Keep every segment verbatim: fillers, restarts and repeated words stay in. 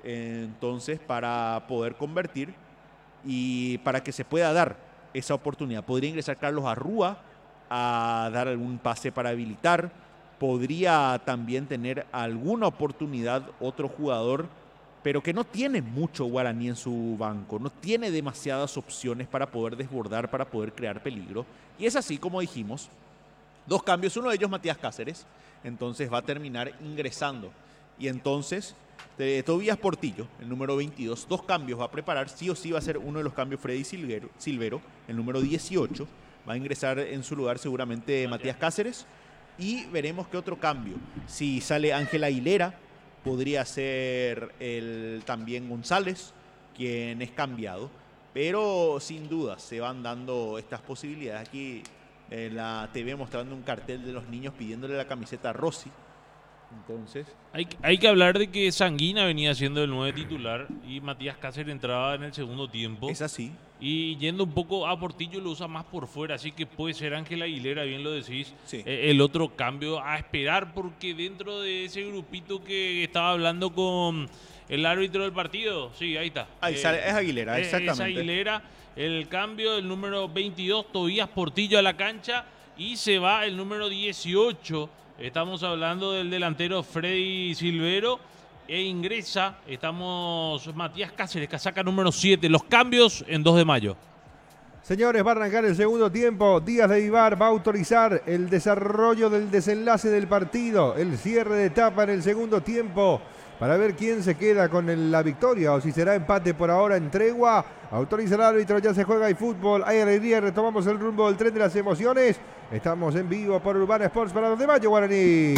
eh, entonces para poder convertir y para que se pueda dar esa oportunidad. Podría ingresar Carlos Arrúa a dar algún pase para habilitar. Podría también tener alguna oportunidad otro jugador, pero que no tiene mucho Guaraní en su banco, no tiene demasiadas opciones para poder desbordar, para poder crear peligro. Y es así como dijimos, dos cambios, uno de ellos Matías Cáceres, entonces va a terminar ingresando. Y entonces eh, Tobías Portillo, el número veintidós, dos cambios va a preparar, sí o sí va a ser uno de los cambios Freddy Silvero, Silvero el número dieciocho, va a ingresar en su lugar seguramente Matías Cáceres. Y veremos qué otro cambio, si sale Ángel Aguilera, podría ser el, también González, quien es cambiado. Pero sin duda se van dando estas posibilidades. Aquí en la T V mostrando un cartel de los niños pidiéndole la camiseta a Rossi. Entonces, hay, hay que hablar de que Sanguina venía siendo el nueve titular y Matías Cáceres entraba en el segundo tiempo. Es así. Y yendo un poco a Portillo lo usa más por fuera, así que puede ser Ángel Aguilera, bien lo decís. Sí. Eh, el otro cambio a esperar, porque dentro de ese grupito que estaba hablando con el árbitro del partido, sí, ahí está. Ahí eh, sale, es Aguilera, es, exactamente. Es Aguilera, el cambio del número veintidós, Tobías Portillo a la cancha, y se va el número dieciocho. Estamos hablando del delantero Freddy Silvero. E ingresa, estamos Matías Cáceres, casaca número siete. Los cambios en dos de mayo. Señores, va a arrancar el segundo tiempo. Díaz de Vivar va a autorizar el desarrollo del desenlace del partido. El cierre de etapa en el segundo tiempo. Para ver quién se queda con el, la victoria o si será empate por ahora en tregua. Autoriza el árbitro, ya se juega y fútbol. Hay alegría, retomamos el rumbo del tren de las emociones. Estamos en vivo por Urbana Sports para dos de mayo, Guaraní.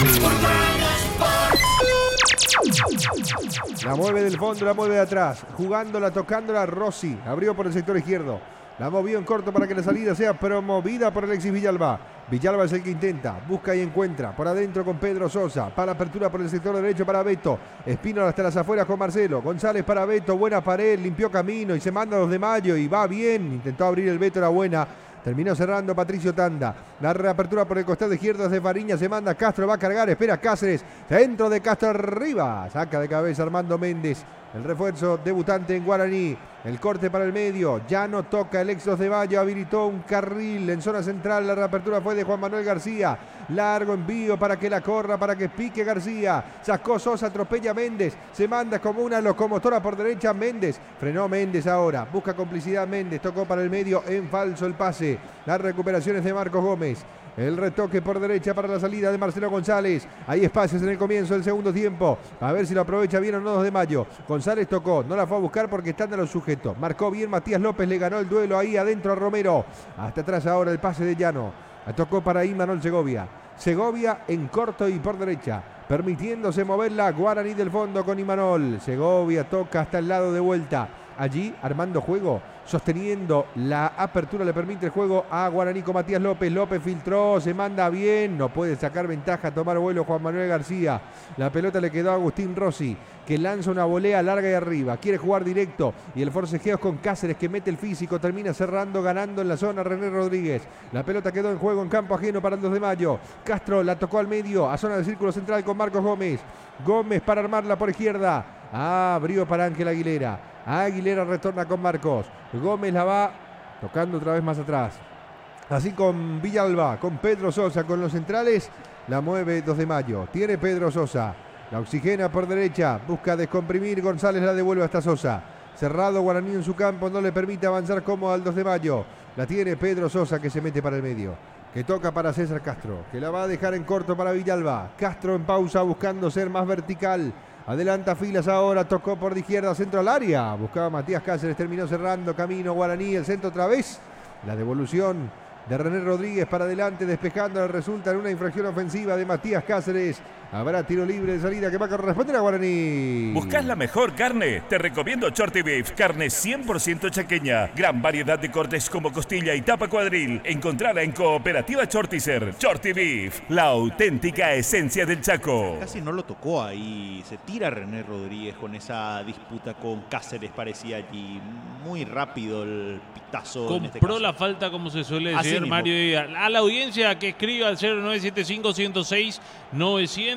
La mueve del fondo, la mueve de atrás. Jugándola, tocándola Rossi. Abrió por el sector izquierdo. La movió en corto para que la salida sea promovida por Alexis Villalba. Villalba es el que intenta, busca y encuentra. Por adentro con Pedro Sosa. Para apertura por el sector derecho para Beto. Espínola hasta las afueras con Marcelo. González para Beto. Buena pared, limpió camino y se manda a dos de mayo y va bien. Intentó abrir el Beto, era buena. Terminó cerrando Patricio Tanda. La reapertura por el costado izquierdo de Fariña. Se manda Castro, va a cargar. Espera Cáceres. Centro de Castro arriba. Saca de cabeza Armando Méndez. El refuerzo debutante en Guaraní. El corte para el medio. Ya no toca el ex dos de mayo. Habilitó un carril en zona central. La reapertura fue de Juan Manuel García. Largo envío para que la corra, para que pique García. Sacó Sosa, atropella Méndez. Se manda como una locomotora por derecha Méndez. Frenó Méndez ahora. Busca complicidad Méndez. Tocó para el medio en falso el pase. Las recuperaciones de Marcos Gómez. El retoque por derecha para la salida de Marcelo González. Hay espacios en el comienzo del segundo tiempo. A ver si lo aprovecha bien o no dos de mayo. González tocó, no la fue a buscar porque están de los sujetos. Marcó bien Matías López, le ganó el duelo ahí adentro a Romero. Hasta atrás ahora el pase de Llano. Tocó para Imanol Segovia. Segovia en corto y por derecha. Permitiéndose moverla Guaraní del fondo con Imanol. Segovia toca hasta el lado de vuelta. Allí armando juego, sosteniendo la apertura, le permite el juego a Guaraní con Matías López. López filtró, se manda bien, no puede sacar ventaja, tomar vuelo Juan Manuel García. La pelota le quedó a Agustín Rossi, que lanza una volea larga y arriba. Quiere jugar directo y el forcejeo es con Cáceres, que mete el físico, termina cerrando, ganando en la zona René Rodríguez. La pelota quedó en juego en campo ajeno para el dos de mayo. Castro la tocó al medio, a zona del círculo central con Marcos Gómez. Gómez para armarla por izquierda. Abrió para Ángel Aguilera. Aguilera retorna con Marcos. Gómez la va tocando otra vez más atrás. Así con Villalba, con Pedro Sosa, con los centrales. La mueve dos de mayo. Tiene Pedro Sosa. La oxigena por derecha. Busca descomprimir. González la devuelve hasta Sosa. Cerrado Guaraní en su campo. No le permite avanzar cómodo al dos de mayo. La tiene Pedro Sosa, que se mete para el medio. Que toca para César Castro. Que la va a dejar en corto para Villalba. Castro en pausa buscando ser más vertical. Adelanta filas ahora, tocó por de izquierda, centro al área. Buscaba Matías Cáceres, terminó cerrando camino Guaraní, el centro otra vez. La devolución de René Rodríguez para adelante, despejando, resulta en una infracción ofensiva de Matías Cáceres. Habrá tiro libre de salida que va a corresponder a Guaraní. ¿Buscas la mejor carne? Te recomiendo Shorty Beef, carne cien por ciento chaqueña. Gran variedad de cortes como costilla y tapa cuadril. Encontrala en Cooperativa Shortizer. Shorty Beef, la auténtica esencia del Chaco. Casi no lo tocó ahí. Se tira René Rodríguez con esa disputa con Cáceres, parecía allí. Muy rápido el pitazo. Compró en este caso la falta, como se suele Así decir, mismo. Mario Díaz. A la audiencia que escriba al cero nueve siete cinco, ciento seis, novecientos.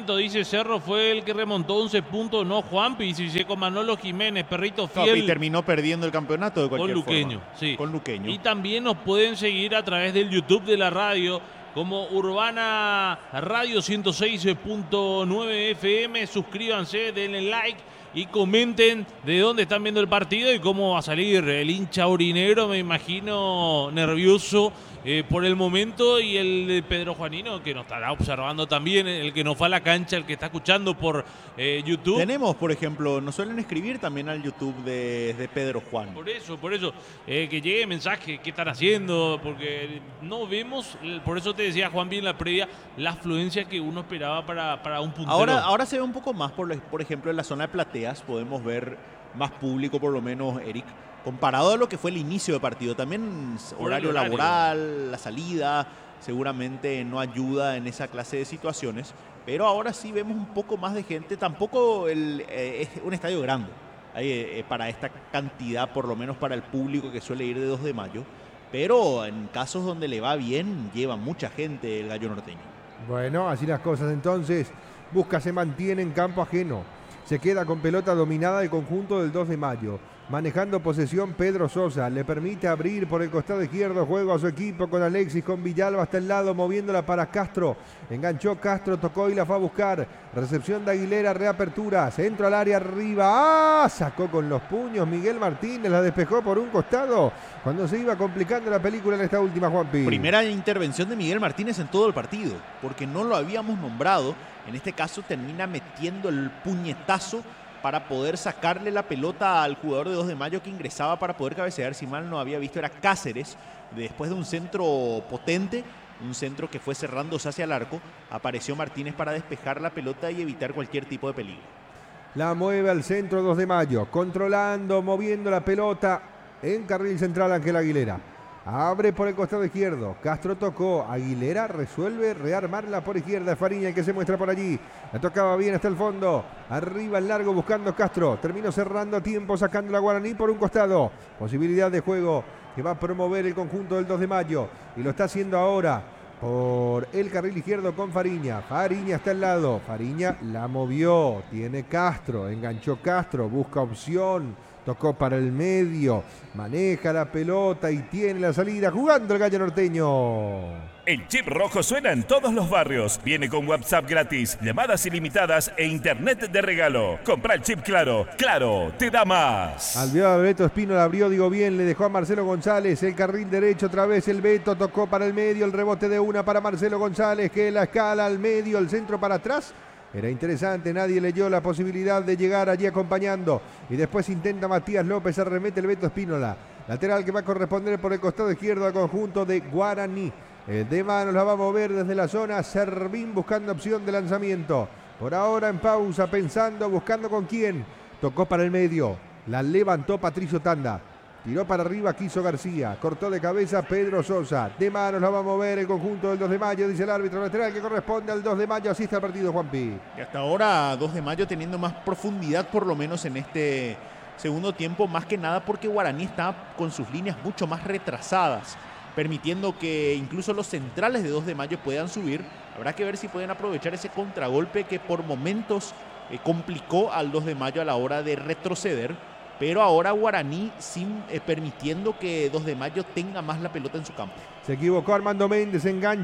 Perrito dice, Cerro fue el que remontó once puntos, no Juanpi, dice con Manolo Jiménez, Perrito fiel. No, y terminó perdiendo el campeonato de cualquier con Luqueño, forma. Sí. Con Luqueño. Y también nos pueden seguir a través del YouTube de la radio, como Urbana Radio ciento seis punto nueve F M. Suscríbanse, denle like y comenten de dónde están viendo el partido y cómo va a salir el hincha orinero, me imagino nervioso eh, por el momento, y el de Pedro Juanino, que nos estará observando también, el que nos fue a la cancha, el que está escuchando por eh, YouTube. Tenemos, por ejemplo, nos suelen escribir también al YouTube de, de Pedro Juan. Por eso, por eso, eh, que llegue mensaje, qué están haciendo, porque no vemos, por eso te decía Juan bien en la previa, la afluencia que uno esperaba para, para un puntero. Ahora, ahora se ve un poco más, por, por ejemplo, en la zona de plateas, podemos ver más público, por lo menos, Eric, comparado a lo que fue el inicio de partido. También horario, horario laboral, la salida, seguramente no ayuda en esa clase de situaciones, pero ahora sí vemos un poco más de gente. Tampoco el, eh, es un estadio grande eh, para esta cantidad, por lo menos para el público que suele ir de dos de mayo, pero en casos donde le va bien, lleva mucha gente el Gallo Norteño. Bueno, así las cosas entonces. Busca, se mantiene en campo ajeno. Se queda con pelota dominada el conjunto del dos de mayo. Manejando posesión Pedro Sosa, le permite abrir por el costado izquierdo, juego a su equipo con Alexis, con Villalba hasta el lado, moviéndola para Castro. Enganchó Castro, tocó y la fue a buscar. Recepción de Aguilera, reapertura, centro al área arriba. ¡Ah! Sacó con los puños Miguel Martínez, la despejó por un costado cuando se iba complicando la película en esta última, Juanpi. Primera intervención de Miguel Martínez en todo el partido, porque no lo habíamos nombrado. En este caso termina metiendo el puñetazo para poder sacarle la pelota al jugador de dos de mayo que ingresaba para poder cabecear. Si mal no había visto, era Cáceres. Después de un centro potente, un centro que fue cerrándose hacia el arco, apareció Martínez para despejar la pelota y evitar cualquier tipo de peligro. La mueve al centro dos de mayo, controlando, moviendo la pelota en carril central Ángel Aguilera. Abre por el costado izquierdo. Castro tocó. Aguilera resuelve rearmarla por izquierda. Fariña el que se muestra por allí. La tocaba bien hasta el fondo. Arriba el largo buscando Castro. Terminó cerrando a tiempo, sacando la Guaraní por un costado. Posibilidad de juego que va a promover el conjunto del dos de mayo. Y lo está haciendo ahora por el carril izquierdo con Fariña. Fariña está al lado. Fariña la movió. Tiene Castro. Enganchó Castro. Busca opción. Tocó para el medio, maneja la pelota y tiene la salida jugando el Gallo Norteño. El chip rojo suena en todos los barrios. Viene con WhatsApp gratis, llamadas ilimitadas e internet de regalo. Compra el chip Claro. Claro, te da más. Albió a Beto Espino, la abrió, digo bien, le dejó a Marcelo González. El carril derecho otra vez, el Beto tocó para el medio, el rebote de una para Marcelo González, que la escala al medio, el centro para atrás. Era interesante, nadie leyó la posibilidad de llegar allí acompañando. Y después intenta Matías López, arremete el Beto Espínola. Lateral que va a corresponder por el costado izquierdo al conjunto de Guaraní. El de manos la va a mover desde la zona. Servín buscando opción de lanzamiento. Por ahora en pausa, pensando, buscando con quién. Tocó para el medio. La levantó Patricio Tanda. Tiró para arriba, quiso García. Cortó de cabeza Pedro Sosa. De manos la va a mover el conjunto del dos de mayo, dice el árbitro lateral que corresponde al dos de mayo. Así está el partido, Juanpi. Y hasta ahora dos de mayo teniendo más profundidad, por lo menos en este segundo tiempo. Más que nada porque Guaraní está con sus líneas mucho más retrasadas, permitiendo que incluso los centrales de dos de mayo puedan subir. Habrá que ver si pueden aprovechar ese contragolpe que por momentos eh, complicó al dos de mayo a la hora de retroceder. Pero ahora Guaraní sin eh, permitiendo que dos de mayo tenga más la pelota en su campo. Se equivocó Armando Méndez,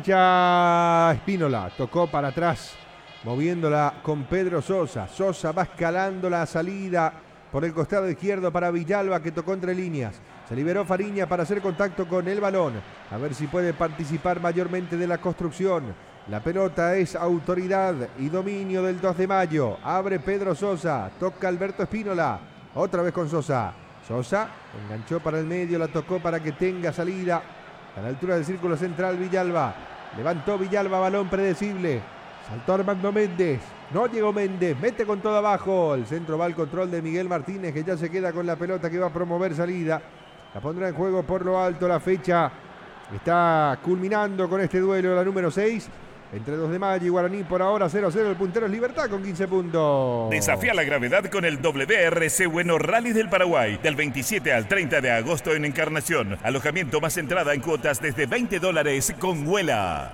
engancha Espínola, tocó para atrás, moviéndola con Pedro Sosa. Sosa va escalando la salida por el costado izquierdo para Villalba, que tocó entre líneas. Se liberó Fariña para hacer contacto con el balón, a ver si puede participar mayormente de la construcción. La pelota es autoridad y dominio del dos de mayo. Abre Pedro Sosa, toca Alberto Espínola. Otra vez con Sosa. Sosa enganchó para el medio, la tocó para que tenga salida. A la altura del círculo central Villalba. Levantó Villalba, balón predecible. Saltó Armando Méndez. No llegó Méndez, mete con todo abajo. El centro va al control de Miguel Martínez, que ya se queda con la pelota, que va a promover salida. La pondrá en juego por lo alto. La fecha está culminando con este duelo, la número seis. Entre dos de mayo y Guaraní, por ahora cero a cero. El puntero es Libertad con quince puntos. Desafía la gravedad con el W R C Bueno Rally del Paraguay. Del veintisiete al treinta de agosto en Encarnación. Alojamiento más entrada en cuotas desde veinte dólares con Huela.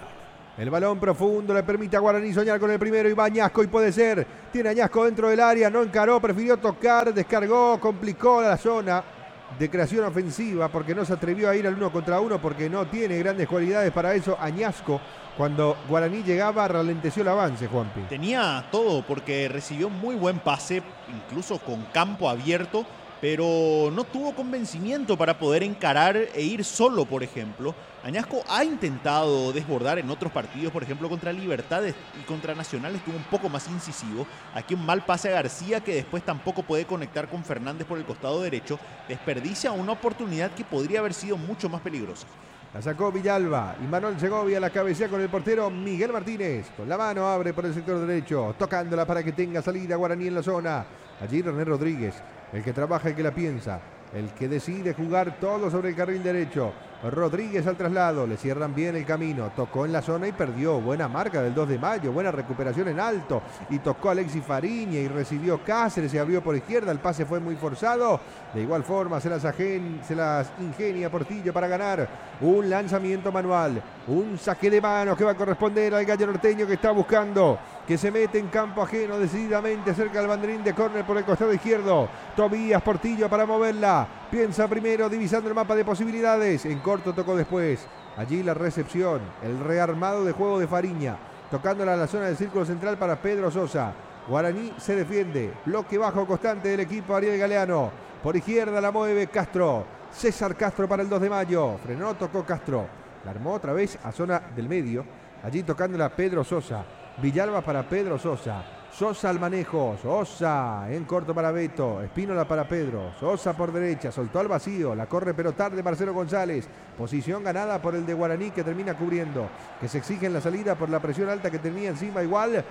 El balón profundo le permite a Guaraní soñar con el primero y va Añasco y puede ser. Tiene Añasco dentro del área, no encaró, prefirió tocar, descargó, complicó la zona de creación ofensiva porque no se atrevió a ir al uno contra uno porque no tiene grandes cualidades para eso. Añasco, cuando Guaraní llegaba, ralenteció el avance, Juanpi. Tenía todo porque recibió muy buen pase, incluso con campo abierto, pero no tuvo convencimiento para poder encarar e ir solo, por ejemplo. Añasco ha intentado desbordar en otros partidos, por ejemplo contra Libertad y contra Nacional estuvo un poco más incisivo. Aquí un mal pase a García que después tampoco puede conectar con Fernández por el costado derecho. Desperdicia una oportunidad que podría haber sido mucho más peligrosa. La sacó Villalba y Manuel Segovia la cabecea con el portero Miguel Martínez. Con la mano abre por el sector derecho, tocándola para que tenga salida Guaraní en la zona. Allí René Rodríguez, el que trabaja, el que la piensa, el que decide jugar todo sobre el carril derecho. Rodríguez al traslado, le cierran bien el camino, tocó en la zona y perdió. Buena marca del dos de mayo, buena recuperación en alto y tocó Alexis Fariña y recibió Cáceres, se abrió por izquierda, el pase fue muy forzado. De igual forma se las, agen, se las ingenia Portillo para ganar. Un lanzamiento manual, un saque de manos que va a corresponder al gallo norteño que está buscando, que se mete en campo ajeno decididamente cerca del banderín de córner por el costado izquierdo. Tobías Portillo para moverla, piensa primero divisando el mapa de posibilidades, en corto tocó después. Allí la recepción, el rearmado de juego de Fariña, tocándola a la zona del círculo central para Pedro Sosa. Guaraní se defiende, bloque bajo constante del equipo Ariel Galeano. Por izquierda la mueve Castro, César Castro para el dos de mayo, frenó, tocó Castro, la armó otra vez a zona del medio, allí tocándola Pedro Sosa. Villalba para Pedro Sosa, Sosa al manejo, Sosa en corto para Beto, Espínola para Pedro, Sosa por derecha, soltó al vacío, la corre pero tarde Marcelo González, posición ganada por el de Guaraní que termina cubriendo, que se exige en la salida por la presión alta que tenía encima igual,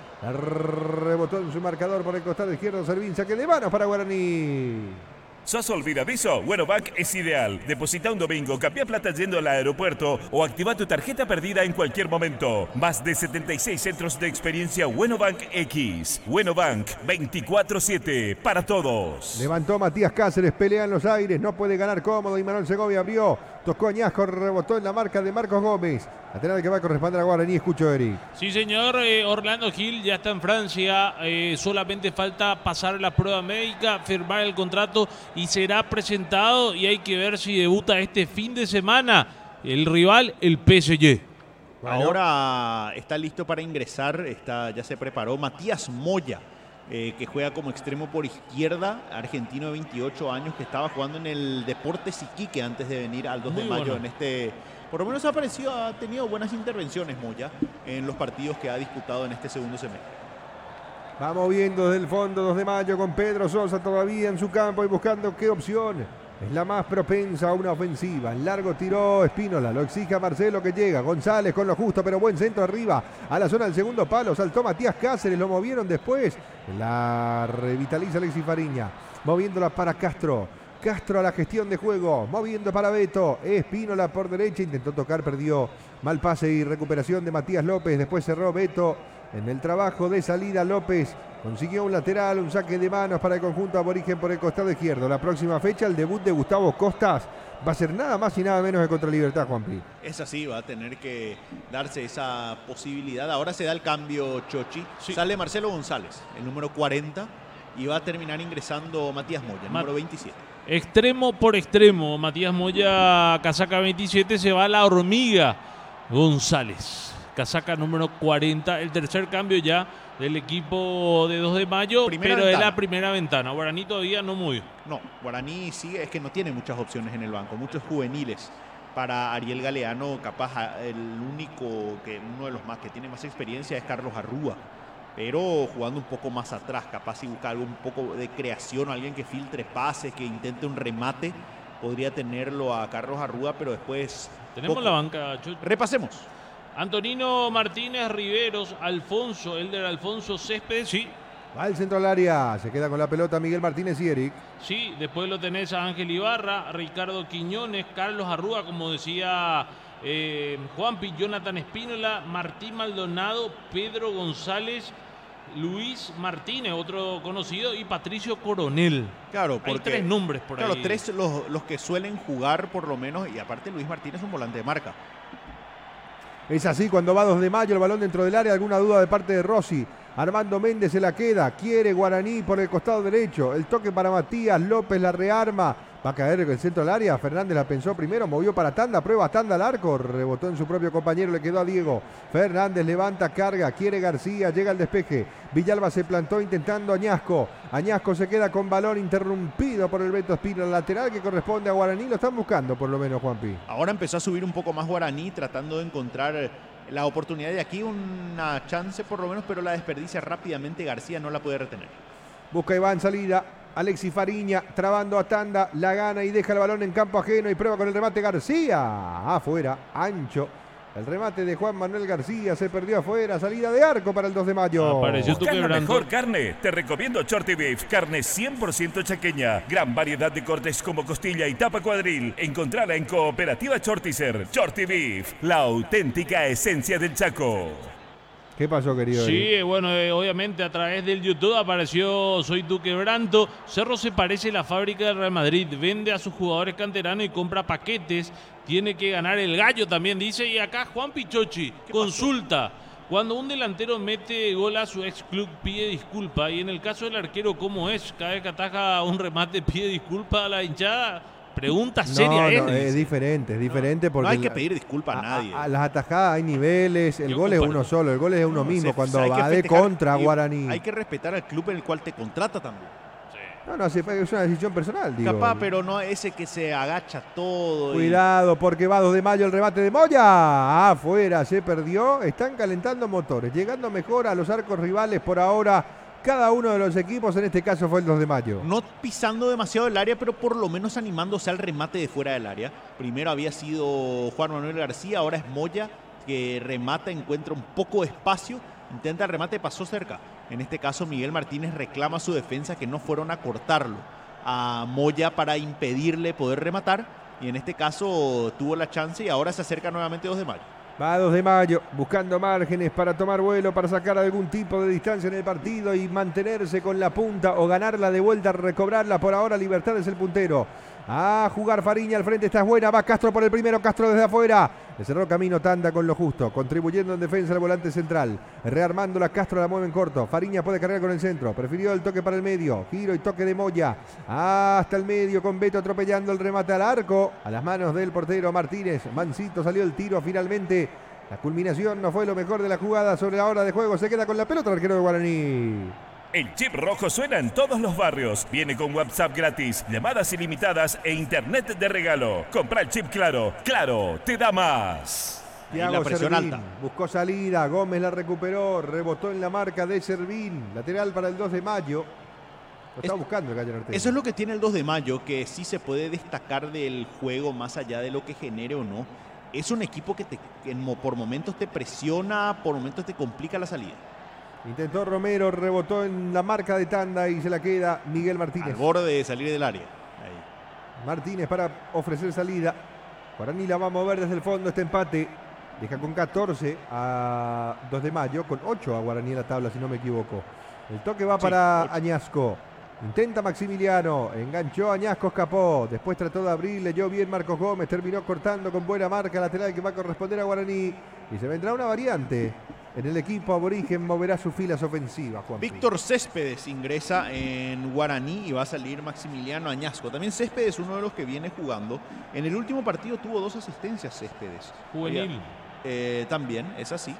rebotó en su marcador por el costado izquierdo Servín, saque de manos para Guaraní. ¿Sos olvidadizo? WenoBank es ideal. Deposita un domingo, cambia plata yendo al aeropuerto o activa tu tarjeta perdida en cualquier momento. Más de setenta y seis centros de experiencia WenoBank X. WenoBank veinticuatro siete para todos. Levantó Matías Cáceres, pelea en los aires, no puede ganar cómodo y Manuel Segovia abrió. Tocó Añasco, rebotó en la marca de Marcos Gómez. Lateral que va a corresponder a Guaraní, escucho Eric. Sí, señor. Eh, Orlando Gil ya está en Francia. Eh, solamente falta pasar la prueba médica, firmar el contrato y será presentado. Y hay que ver si debuta este fin de semana. El rival, el P S G. Bueno. Ahora está listo para ingresar. Está, ya se preparó Matías Moya, eh, que juega como extremo por izquierda. Argentino de veintiocho años que estaba jugando en el Deportes Iquique antes de venir al dos de mayo bueno. en este... Por lo menos ha aparecido, ha tenido buenas intervenciones Moya en los partidos que ha disputado en este segundo semestre. Va moviendo desde el fondo dos de mayo con Pedro Sosa todavía en su campo y buscando qué opción es la más propensa a una ofensiva. En largo tiró Espínola, lo exige a Marcelo que llega. González con lo justo, pero buen centro arriba a la zona del segundo palo. Saltó Matías Cáceres, lo movieron después. La revitaliza Alexis Fariña, moviéndola para Castro. Castro a la gestión de juego, moviendo para Beto, Espínola por derecha, intentó tocar, perdió, mal pase y recuperación de Matías López, después cerró Beto, en el trabajo de salida López consiguió un lateral, un saque de manos para el conjunto aborigen por el costado izquierdo. La próxima fecha, el debut de Gustavo Costas, va a ser nada más y nada menos que contra Libertad, Juanpi. Es así, va a tener que darse esa posibilidad. Ahora se da el cambio, Chochi, sí. Sale Marcelo González, el número cuarenta, y va a terminar ingresando Matías Moya, el Ma número veintisiete. Extremo por extremo, Matías Moya, casaca veintisiete, se va a la hormiga González, casaca número cuarenta, el tercer cambio ya del equipo de dos de mayo, primera pero ventana. Es la primera ventana. Guaraní todavía no movió. No, Guaraní sigue, es que no tiene muchas opciones en el banco, muchos juveniles. Para Ariel Galeano, capaz el único, que uno de los más que tiene más experiencia es Carlos Arrúa, pero jugando un poco más atrás, capaz si busca algo un poco de creación, alguien que filtre pases, que intente un remate, podría tenerlo a Carlos Arrúa, pero después... Tenemos poco. La banca, Chucho. Repasemos. Antonino Martínez Riveros, Alfonso, Elder Alfonso Céspedes, sí. Va al centro del área, se queda con la pelota Miguel Martínez y Eric. Sí, después lo tenés a Ángel Ibarra, Ricardo Quiñones, Carlos Arrúa, como decía eh, Juanpi, Jonathan Espínola, Martín Maldonado, Pedro González, Luis Martínez, otro conocido, y Patricio Coronel. Claro, porque, hay tres nombres por claro, ahí. Claro, tres los, los que suelen jugar por lo menos, y aparte Luis Martínez es un volante de marca. Es así cuando va dos de mayo, el balón dentro del área, alguna duda de parte de Rossi. Armando Méndez se la queda, quiere Guaraní por el costado derecho. El toque para Matías López, la rearma. Va a caer el centro del área. Fernández la pensó primero, movió para Tanda, prueba Tanda al arco. Rebotó en su propio compañero, le quedó a Diego. Fernández levanta, carga, quiere García, llega al despeje. Villalba se plantó intentando Añasco. Añasco se queda con balón interrumpido por el Beto Espina, el lateral que corresponde a Guaraní. Lo están buscando por lo menos, Juanpi. Ahora empezó a subir un poco más Guaraní, tratando de encontrar la oportunidad de aquí, una chance por lo menos, pero la desperdicia rápidamente. García no la puede retener. Busca Iván salida. Alexis Fariña trabando a Tanda, la gana y deja el balón en campo ajeno y prueba con el remate García. Afuera, ancho. El remate de Juan Manuel García se perdió afuera. Salida de arco para el dos de mayo. Apareció tu Busca la quebrando. mejor carne. Te recomiendo Shorty Beef, carne cien por ciento chaqueña. Gran variedad de cortes como costilla y tapa cuadril. Encontrala en Cooperativa Shortizer. Shorty Beef, la auténtica esencia del Chaco. ¿Qué pasó, querido? Sí, bueno, eh, obviamente a través del YouTube apareció Soy tu quebranto. Cerro se parece a la fábrica del Real Madrid. Vende a sus jugadores canteranos y compra paquetes. Tiene que ganar el gallo también, dice. Y acá Juan Pichochi consulta. Cuando un delantero mete gol a su ex club pide disculpa. Y en el caso del arquero, ¿cómo es? Cada vez que ataja un remate pide disculpa a la hinchada. Pregunta seria, no, ¿eh? no, es diferente, es diferente porque No hay que la- pedir disculpas a nadie. A, a las atajadas hay niveles, el Yo gol es comparto. uno solo, el gol es uno No, mismo se- cuando hay que va de festejar contra y Guaraní. Hay que respetar al club en el cual te contrata también. No, no, sí, es una decisión personal, digo. Capaz, pero no ese que se agacha todo. y- Cuidado, porque va dos de mayo el remate de Moya. Afuera, se perdió. Están calentando motores, llegando mejor a los arcos rivales por ahora. Cada uno de los equipos, en este caso fue el dos de mayo. No pisando demasiado el área, pero por lo menos animándose al remate de fuera del área. Primero había sido Juan Manuel García, ahora es Moya, que remata, encuentra un poco de espacio, intenta el remate, pasó cerca. En este caso Miguel Martínez reclama a su defensa que no fueron a cortarlo a Moya para impedirle poder rematar. Y en este caso tuvo la chance y ahora se acerca nuevamente dos de mayo. Va dos de mayo, buscando márgenes para tomar vuelo, para sacar algún tipo de distancia en el partido y mantenerse con la punta o ganarla de vuelta, recobrarla. Por ahora Libertad es el puntero. A jugar Fariña al frente, esta es buena, va Castro por el primero, Castro desde afuera. Le cerró camino Tanda con lo justo, contribuyendo en defensa el volante central. Rearmándola, Castro la mueve en corto. Fariña puede cargar con el centro, prefirió el toque para el medio. Giro y toque de Moya. Hasta el medio con Beto atropellando el remate al arco. A las manos del portero Martínez. Mansito salió el tiro finalmente. La culminación no fue lo mejor de la jugada sobre la hora de juego. Se queda con la pelota el arquero de Guaraní. El chip rojo suena en todos los barrios. Viene con WhatsApp gratis, llamadas ilimitadas e internet de regalo. Compra el chip Claro. Claro, te da más. Ahí la Thiago presión Servín alta. buscó salida, Gómez la recuperó, rebotó en la marca de Servín, lateral para el dos de mayo. Lo está Es- buscando el Gallo Norteño. Eso es lo que tiene el dos de mayo, que sí se puede destacar del juego más allá de lo que genere o no. Es un equipo que, te, que en mo- por momentos te presiona, por momentos te complica la salida. Intentó Romero, rebotó en la marca de Tanda y se la queda Miguel Martínez. Al borde de salir del área. Ahí. Martínez para ofrecer salida. Guaraní la va a mover desde el fondo este empate. Deja con catorce a dos de mayo, con ocho a Guaraní en la tabla, si no me equivoco. El toque va Sí, para ocho. Añasco. Intenta Maximiliano, enganchó Añasco, escapó. Después trató de abrir, leyó bien Marcos Gómez, terminó cortando con buena marca lateral que va a corresponder a Guaraní. Y se vendrá una variante. En el equipo aborigen moverá sus filas ofensivas, Juan. Víctor Céspedes ingresa en Guaraní y va a salir Maximiliano Añasco. También Céspedes, uno de los que viene jugando. En el último partido tuvo dos asistencias Céspedes. Juvenil. Eh, también, es así,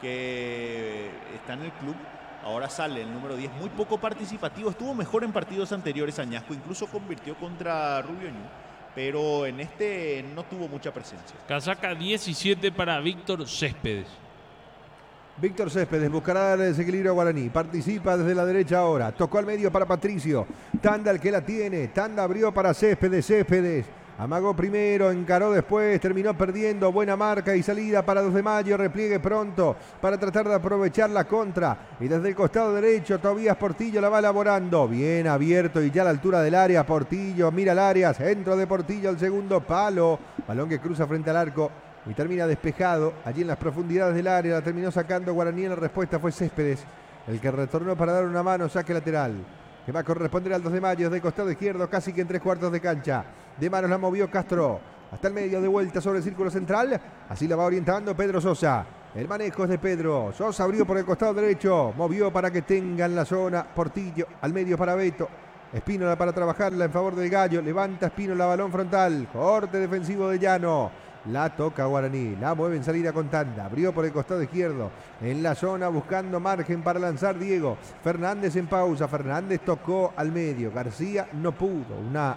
que está en el club. Ahora sale el número diez, muy poco participativo. Estuvo mejor en partidos anteriores Añasco, incluso convirtió contra Rubio Ñu, pero en este no tuvo mucha presencia. Casaca diecisiete para Víctor Céspedes. Víctor Céspedes buscará dar el desequilibrio a Guaraní. Participa desde la derecha ahora. Tocó al medio para Patricio. Tanda el que la tiene. Tanda abrió para Céspedes. Céspedes amagó primero, encaró después, terminó perdiendo. Buena marca y salida para dos de mayo. Repliegue pronto para tratar de aprovechar la contra. Y desde el costado derecho, Tobías Portillo la va elaborando. Bien abierto y ya a la altura del área. Portillo mira el área. Centro de Portillo al segundo palo. Balón que cruza frente al arco. Y termina despejado allí en las profundidades del área. La terminó sacando Guaraní. En la respuesta fue Céspedes, el que retornó para dar una mano. Saque lateral que va a corresponder al dos de mayo desde el costado izquierdo, casi que en tres cuartos de cancha. De manos la movió Castro. hasta el medio, de vuelta sobre el círculo central. Así la va orientando Pedro Sosa. El manejo es de Pedro. Sosa abrió por el costado derecho. Movió para que tengan la zona. Portillo al medio para Beto. Espínola para trabajarla en favor del Gallo. Levanta Espínola, balón frontal. Corte defensivo de Llano. La toca Guaraní. La mueve en salida con tanda. Abrió por el costado izquierdo. En la zona buscando margen para lanzar Diego. Fernández en pausa. Fernández tocó al medio. García no pudo. Una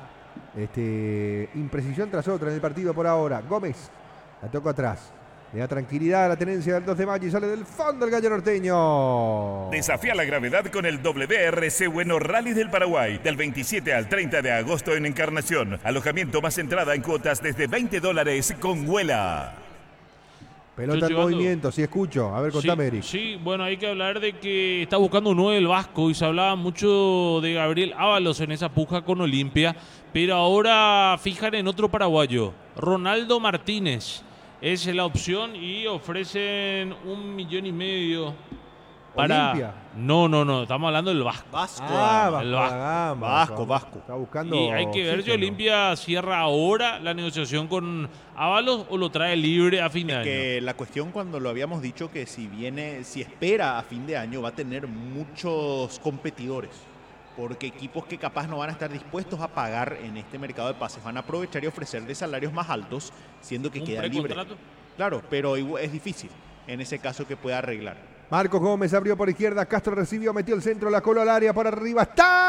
este, imprecisión tras otra en el partido por ahora. Gómez la tocó atrás. Le da tranquilidad a la tenencia del dos de mayo y sale del fondo el Gallo norteño. Desafía la gravedad con el W R C Bueno Rally del Paraguay. Del veintisiete al treinta de agosto en Encarnación. Alojamiento más entrada en cuotas desde veinte dólares con Huela. Pelota en movimiento, sí escucho. A ver, contame, sí, Eric. Sí, bueno, hay que hablar de que está buscando un nueve el Vasco y se hablaba mucho de Gabriel Ábalos en esa puja con Olimpia. Pero ahora fijan en otro paraguayo, Ronaldo Martínez. Es la opción y ofrecen un millón y medio para... ¿Olimpia? No, no, no, estamos hablando del Vasco. Vasco. Ah, Vasco, el da Vasco. Gama, Vasco, Vasco. Está buscando. Y hay que ver si oxígeno. Olimpia cierra ahora la negociación con Ábalos o lo trae libre a fin de año. Que la cuestión, cuando lo habíamos dicho, que si viene, si espera a fin de año, va a tener muchos competidores. Porque equipos que capaz no van a estar dispuestos a pagar en este mercado de pases van a aprovechar y ofrecerle salarios más altos, siendo que ¿Un queda libre. precontrato? Claro, pero es difícil en ese caso que pueda arreglar. Marcos Gómez abrió por izquierda. Castro recibió, metió el centro, la coló al área por arriba.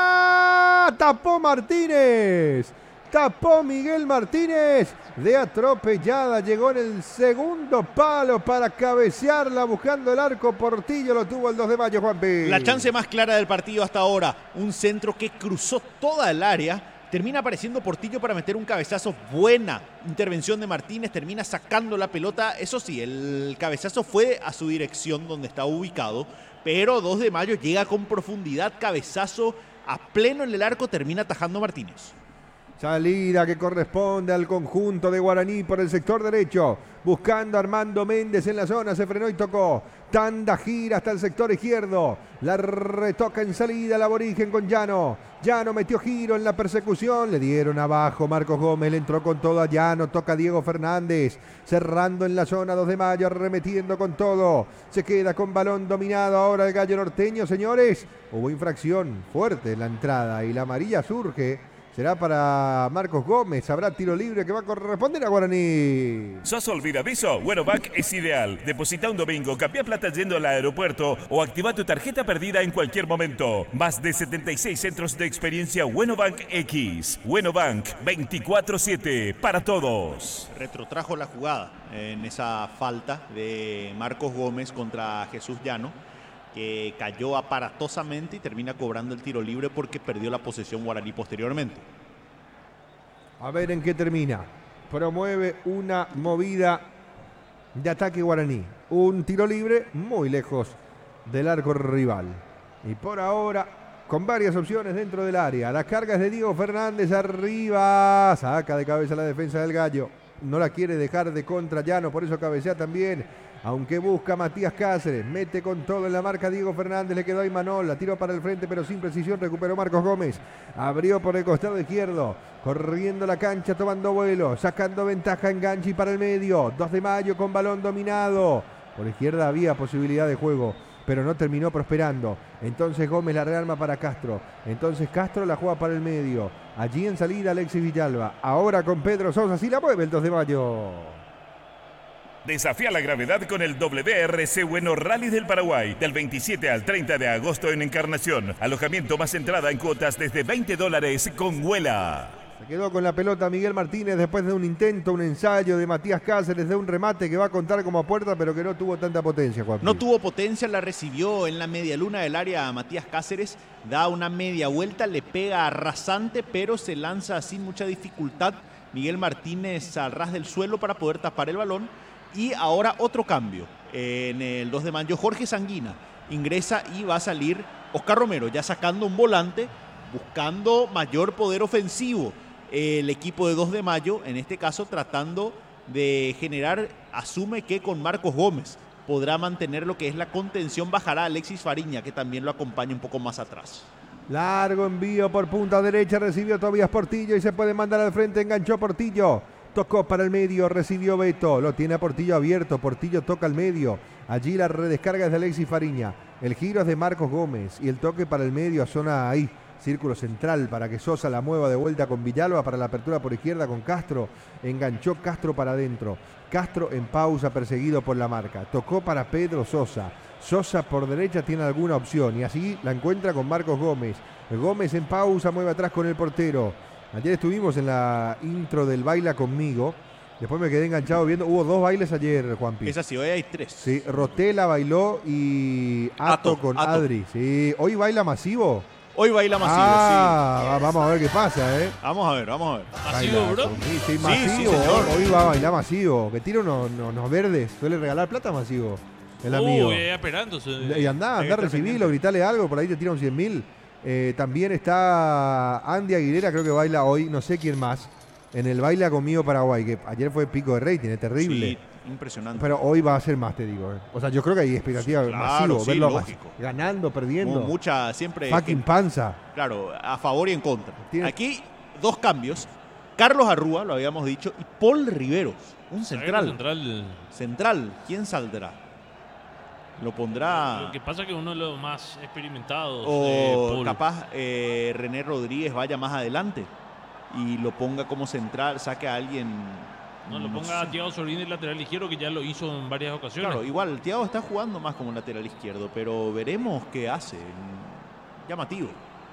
¡Está! ¡Tapó Martínez! Tapó Miguel Martínez de atropellada. Llegó en el segundo palo para cabecearla buscando el arco. Portillo lo tuvo el dos de mayo, Juanpi. La chance más clara del partido hasta ahora. Un centro que cruzó toda el área. Termina apareciendo Portillo para meter un cabezazo. Buena intervención de Martínez. Termina sacando la pelota. Eso sí, el cabezazo fue a su dirección donde estaba ubicado. Pero dos de mayo llega con profundidad. Cabezazo a pleno en el arco. Termina atajando Martínez. Salida que corresponde al conjunto de Guaraní por el sector derecho. Buscando a Armando Méndez en la zona. Se frenó y tocó. Tanda gira hasta el sector izquierdo. La retoca en salida el aborigen con Llano. Llano metió giro en la persecución. Le dieron abajo. Marcos Gómez le entró con todo a Llano. Toca Diego Fernández. Cerrando en la zona dos de mayo. Arremetiendo con todo. Se queda con balón dominado ahora el Gallo norteño, señores. Hubo infracción fuerte en la entrada y la amarilla surge. Será para Marcos Gómez. Habrá tiro libre que va a corresponder a Guaraní. ¿Sos olvidadizo? Bueno Bank es ideal. Deposita un domingo, cambia plata yendo al aeropuerto o activa tu tarjeta perdida en cualquier momento. Más de setenta y seis centros de experiencia Bueno Bank X. Bueno Bank veinticuatro siete para todos. Retrotrajo la jugada en esa falta de Marcos Gómez contra Jesús Llano, que cayó aparatosamente y termina cobrando el tiro libre porque perdió la posesión Guaraní posteriormente. A ver en qué termina. Promueve una movida de ataque Guaraní. Un tiro libre muy lejos del arco rival. Y por ahora, con varias opciones dentro del área. La carga es de Diego Fernández arriba. Saca de cabeza la defensa del Gallo. No la quiere dejar de contra Llano, por eso cabecea también. Aunque busca Matías Cáceres, mete con todo en la marca Diego Fernández, le quedó a Imanol, la tiró para el frente pero sin precisión, recuperó Marcos Gómez, abrió por el costado izquierdo, corriendo la cancha, tomando vuelo, sacando ventaja en Ganchi para el medio, dos de mayo con balón dominado, por izquierda había posibilidad de juego, pero no terminó prosperando, entonces Gómez la rearma para Castro, entonces Castro la juega para el medio, allí en salida Alexis Villalba, ahora con Pedro Sosa, sí la mueve el dos de mayo. Desafía la gravedad con el W R C Bueno Rally del Paraguay. Del veintisiete al treinta de agosto en Encarnación. Alojamiento más entrada en cuotas desde veinte dólares con Huela. Se quedó con la pelota Miguel Martínez después de un intento, un ensayo de Matías Cáceres, de un remate que va a contar como puerta, pero que no tuvo tanta potencia, Juan. No tuvo potencia, la recibió en la media luna del área a Matías Cáceres, da una media vuelta, le pega rasante, pero se lanza sin mucha dificultad Miguel Martínez al ras del suelo para poder tapar el balón. Y ahora otro cambio. En el dos de mayo, Jorge Sanguina ingresa y va a salir Oscar Romero, ya sacando un volante, buscando mayor poder ofensivo. El equipo de dos de mayo, en este caso, tratando de generar, asume que con Marcos Gómez podrá mantener lo que es la contención. Bajará Alexis Fariña, que también lo acompaña un poco más atrás. Largo envío por punta derecha, recibió Tobías Portillo y se puede mandar al frente, enganchó Portillo. Tocó para el medio, recibió Beto. Lo tiene a Portillo abierto. Portillo toca al medio. Allí la redescarga es de Alexis Fariña. El giro es de Marcos Gómez. Y el toque para el medio a zona ahí. Círculo central para que Sosa la mueva de vuelta con Villalba para la apertura por izquierda con Castro. Enganchó Castro para adentro. Castro en pausa perseguido por la marca. Tocó para Pedro Sosa. Sosa por derecha tiene alguna opción y así la encuentra con Marcos Gómez. Gómez en pausa mueve atrás con el portero. Ayer estuvimos en la intro del Baila Conmigo. Después me quedé enganchado viendo. Hubo dos bailes ayer, Juanpi. Es así, hoy hay tres. Sí, Rotela bailó y Ato, Ato con Ato. Adri. Sí, hoy baila Masivo. Hoy baila Masivo, ah, sí. Vamos a ver qué pasa, ¿eh? Vamos a ver, vamos a ver. ¿Masivo, Baila, bro? Sí, sí, Sí, Masivo. sí, señor. Hoy va a bailar Masivo. Que tira unos, unos, unos verdes. Suele regalar plata Masivo. El amigo. Uy, esperándose. Y andá, andá, recibilo, gritale algo, por ahí te tira un cien mil. Eh, también está Andy Aguilera, creo que baila hoy, no sé quién más, en el Baila Conmigo Paraguay, que ayer fue pico de rating, es terrible. Sí, impresionante. Pero hoy va a ser más, te digo. eh. O sea, yo creo que hay expectativa Claro, masivo, sí, verlo lógico. mas- ganando, perdiendo. Como mucha, siempre. Fucking panza. Claro, a favor y en contra. Tiene- Aquí, dos cambios. Carlos Arrúa, lo habíamos dicho, y Paul Riveros, un central. Central. Central, ¿quién saldrá? Lo pondrá. Lo que pasa es que uno de los más experimentados. O eh, Paul. capaz eh, René Rodríguez vaya más adelante y lo ponga como central, saque a alguien. No, lo no ponga a sé. Thiago Sorín de lateral izquierdo, que ya lo hizo en varias ocasiones. Claro, igual, Thiago está jugando más como lateral izquierdo, pero veremos qué hace. Llamativo.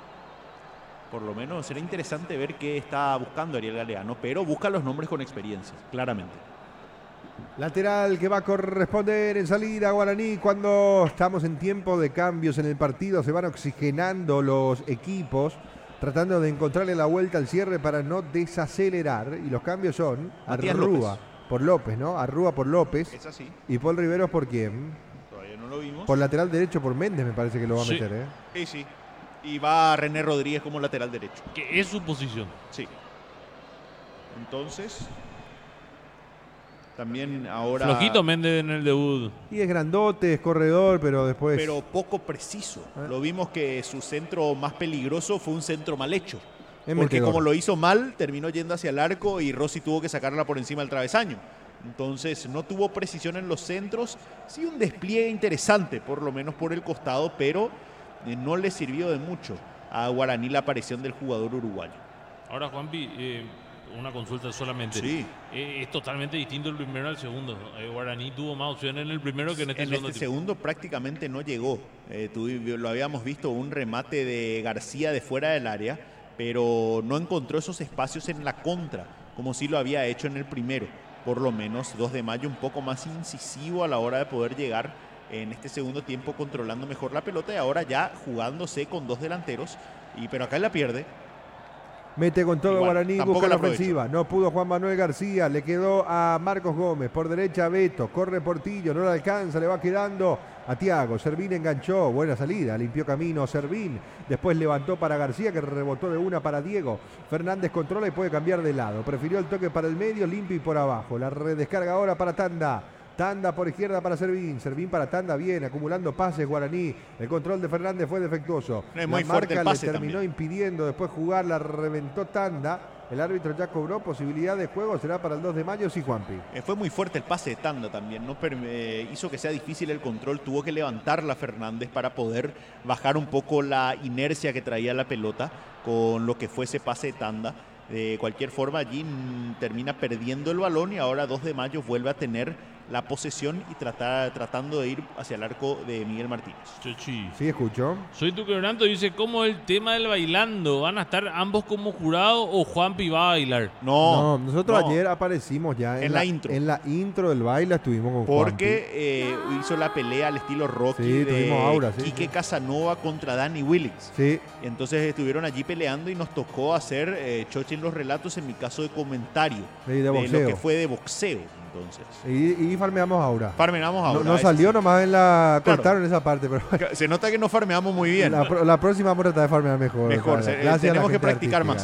Por lo menos será interesante ver qué está buscando Ariel Galeano, pero busca los nombres con experiencia, claramente. Lateral que va a corresponder en salida Guaraní cuando estamos en tiempo de cambios en el partido. Se van oxigenando los equipos, tratando de encontrarle la vuelta al cierre para no desacelerar. Y los cambios son Matías Arrúa López. por López, ¿no? Arrúa por López. Es así, Y Paul Riveros por quién? todavía no lo vimos. Por lateral derecho por Méndez me parece que lo va a Sí. meter, ¿eh? Sí, sí. Y va René Rodríguez como lateral derecho. Que es su posición. Sí. Entonces, también ahora. Flojito Méndez en el debut. Y es grandote, es corredor, pero después... Pero poco preciso. ¿Eh? Lo vimos que su centro más peligroso fue un centro mal hecho. es Porque metedor. como lo hizo mal, terminó yendo hacia el arco y Rossi tuvo que sacarla por encima del travesaño. Entonces no tuvo precisión en los centros. Sí, un despliegue interesante, por lo menos por el costado, pero eh, no le sirvió de mucho a Guaraní la aparición del jugador uruguayo. Ahora, Juanpi, eh, una consulta solamente. Sí. Eh, es totalmente distinto el primero al segundo. Eh, Guaraní tuvo más opciones en el primero que en este En segundo. este tiempo. segundo prácticamente no llegó. Eh, tuvi- lo habíamos visto, un remate de García de fuera del área, pero no encontró esos espacios en la contra, como sí lo había hecho en el primero. Por lo menos dos de mayo un poco más incisivo a la hora de poder llegar en este segundo tiempo, controlando mejor la pelota y ahora ya jugándose con dos delanteros. Y, pero acá él la pierde. Mete con todo Igual, Guaraní, tampoco busca la la aprovechó. ofensiva. No pudo Juan Manuel García, le quedó a Marcos Gómez. Por derecha Beto, corre Portillo, no le alcanza, le va quedando a Thiago. Servín enganchó, buena salida, limpió camino Servín. Después levantó para García, que rebotó de una para Diego. Fernández controla y puede cambiar de lado. Prefirió el toque para el medio, limpio y por abajo. La redescarga ahora para Tanda. Tanda por izquierda para Servín. Servín para Tanda, bien, acumulando pases Guaraní. El control de Fernández fue defectuoso. Es La muy fuerte marca el pase le terminó también. impidiendo después jugar, la reventó Tanda. El árbitro ya cobró posibilidad de juego, será para el dos de mayo, sí, Juanpi. Eh, fue muy fuerte el pase de Tanda también, no Perm- eh, hizo que sea difícil el control, tuvo que levantarla Fernández para poder bajar un poco la inercia que traía la pelota con lo que fue ese pase de Tanda. De cualquier forma, allí mm, termina perdiendo el balón y ahora dos de mayo vuelve a tener la posesión y trata- tratando de ir hacia el arco de Miguel Martínez. Chochi. Sí, escucho. Soy tu quebranto, dice, ¿cómo el tema del bailando? ¿Van a estar ambos como jurados o Juanpi va a bailar? No, No, nosotros no, ayer aparecimos ya en, En la intro. En la intro del baile estuvimos con porque eh, hizo la pelea al estilo Rocky Sí, de tuvimos aura, sí, Quique sí. Casanova contra Danny Willings. Juanpi. Sí, Entonces estuvieron allí peleando y nos tocó hacer eh, choche en los relatos, en mi caso de comentario, sí, de de boxeo. lo que fue de boxeo. Entonces, Y, y farmeamos ahora. farmeamos ahora. No, no eso salió sí. nomás en la... Claro. Cortaron esa parte, pero... Se nota que no farmeamos muy bien. La, pro- la próxima vamos a tratar de farmear mejor. Mejor, Gracias se- a la tenemos que gente practicar artística. más.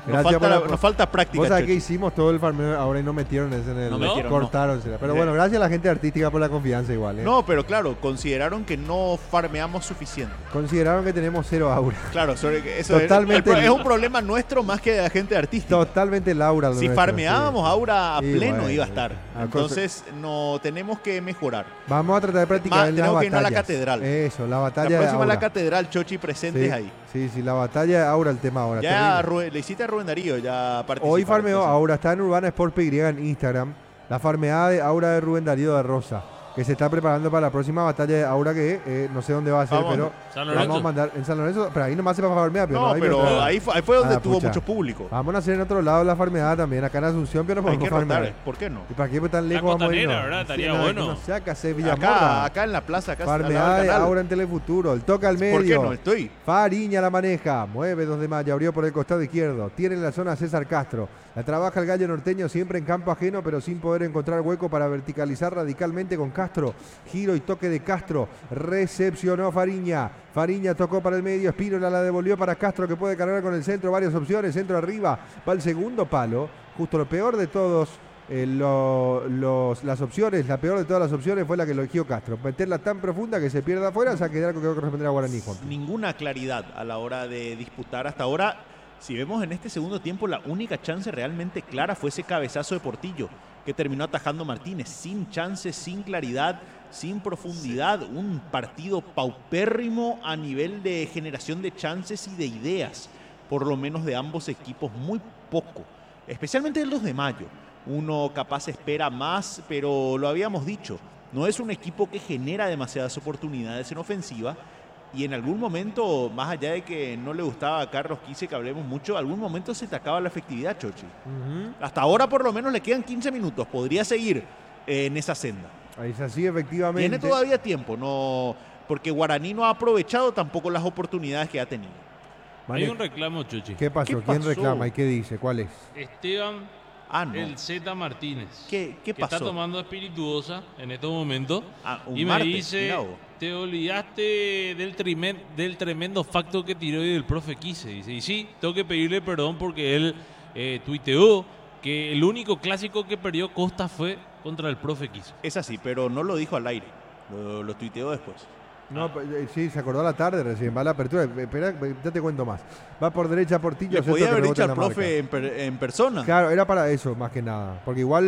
Nos Gracias falta, por la- la- nos falta práctica. Vos sabés que Chochi. hicimos todo el farmeo ahora y no metieron ese en el... No metieron, cortaron. Pero bueno, gracias a la gente artística por la confianza igual. ¿eh? No, pero claro, consideraron que no farmeamos suficiente. Consideraron que tenemos cero aura. Claro, sobre que eso es- Totalmente. el pro- es un problema nuestro más que de la gente artística. Totalmente Laura. lo Si nuestro, farmeábamos sí. Aura a Sí, pleno bueno, iba a estar. a Entonces no tenemos que mejorar. Vamos a tratar de practicar Más, en las tenemos que irnos a la batallas. catedral. Eso, la La batalla de próxima Aura. la catedral, Chochi, presentes Sí, ahí. sí, sí, la batalla de Aura el tema ahora. Ya terrible. Rubén- le hiciste a Rubén Darío, ya participó. Hoy farmeó Aura, está en Urbana Sport P Y en Instagram. La farmeada de Aura de Rubén Darío de Rosa, que se está preparando para la próxima batalla de Aura que eh, no sé dónde va a ser, Vamos, pero San vamos a Lorenzo. mandar en San Lorenzo. Pero ahí nomás se va a farmear. Pero No, no, ahí pero otra- ahí fue, ahí fue donde Ah, tuvo pucha. mucho público. Vamos a hacer en otro lado la farmeada también. Acá en Asunción, pero no Hay podemos que rotar, farmear. ¿por qué no? ¿Y para qué tan lejos vamos a costanera, irnos? ¿verdad? Sí, Estaría nada, bueno. que No se acá, se Villamorra. Acá, acá en la plaza, acá al lado Farmeada del de canal. Aura en Telefuturo. El toca al medio. ¿Por qué no estoy? Fariña la maneja, mueve dos de mayo, abrió por el costado izquierdo, tiene en la zona César Castro, la trabaja el gallo norteño siempre en campo ajeno pero sin poder encontrar hueco para verticalizar radicalmente con Castro, giro y toque de Castro, recepcionó Fariña, Fariña tocó para el medio, Espínola la devolvió para Castro que puede cargar con el centro, varias opciones, centro arriba, va el segundo palo, justo lo peor de todos. Eh, lo- los, las opciones, la peor de todas las opciones fue la que eligió Castro. Meterla tan profunda que se pierda afuera, saque de arco que va a corresponder a Guaraní. Juan. Ninguna claridad a la hora de disputar. Hasta ahora, si vemos en este segundo tiempo, la única chance realmente clara fue ese cabezazo de Portillo, que terminó atajando Martínez. Sin chance, sin claridad, sin profundidad. Un partido paupérrimo a nivel de generación de chances y de ideas, por lo menos de ambos equipos, muy poco. Especialmente el dos de mayo. Uno capaz espera más, pero lo habíamos dicho, no es un equipo que genera demasiadas oportunidades en ofensiva y en algún momento, más allá de que no le gustaba a Carlos Quise que hablemos mucho, algún momento se te acaba la efectividad, Chochi. Ujú. Hasta ahora por lo menos le quedan quince minutos, podría seguir eh, en esa senda. Ahí es así, efectivamente. Tiene todavía tiempo, no, porque Guaraní no ha aprovechado tampoco las oportunidades que ha tenido. Mane- Hay un reclamo, Chuchi. ¿Qué pasó? ¿Qué ¿Quién pasó? reclama y qué dice? ¿Cuál es? Esteban Ah, no. el Z Martínez. ¿Qué, qué que está pasó? tomando espirituosa en estos momentos. Ah, un Y me martes, dice, mirá vos. te olvidaste del, trimen- del tremendo facto que tiró y del profe Quise. Dice, y sí, tengo que pedirle perdón porque él eh, tuiteó que el único clásico que perdió Costa fue contra el profe Quise. Es así, pero no lo dijo al aire, lo, lo tuiteó después. No, eh, sí, se acordó a la tarde recién, va a la apertura. Eh, Espera, ya te cuento más. Va por derecha Portillo. Le centro podía que haber rebota dicho en al la profe en, per- en persona. marca. Claro, era para eso más que nada. Porque igual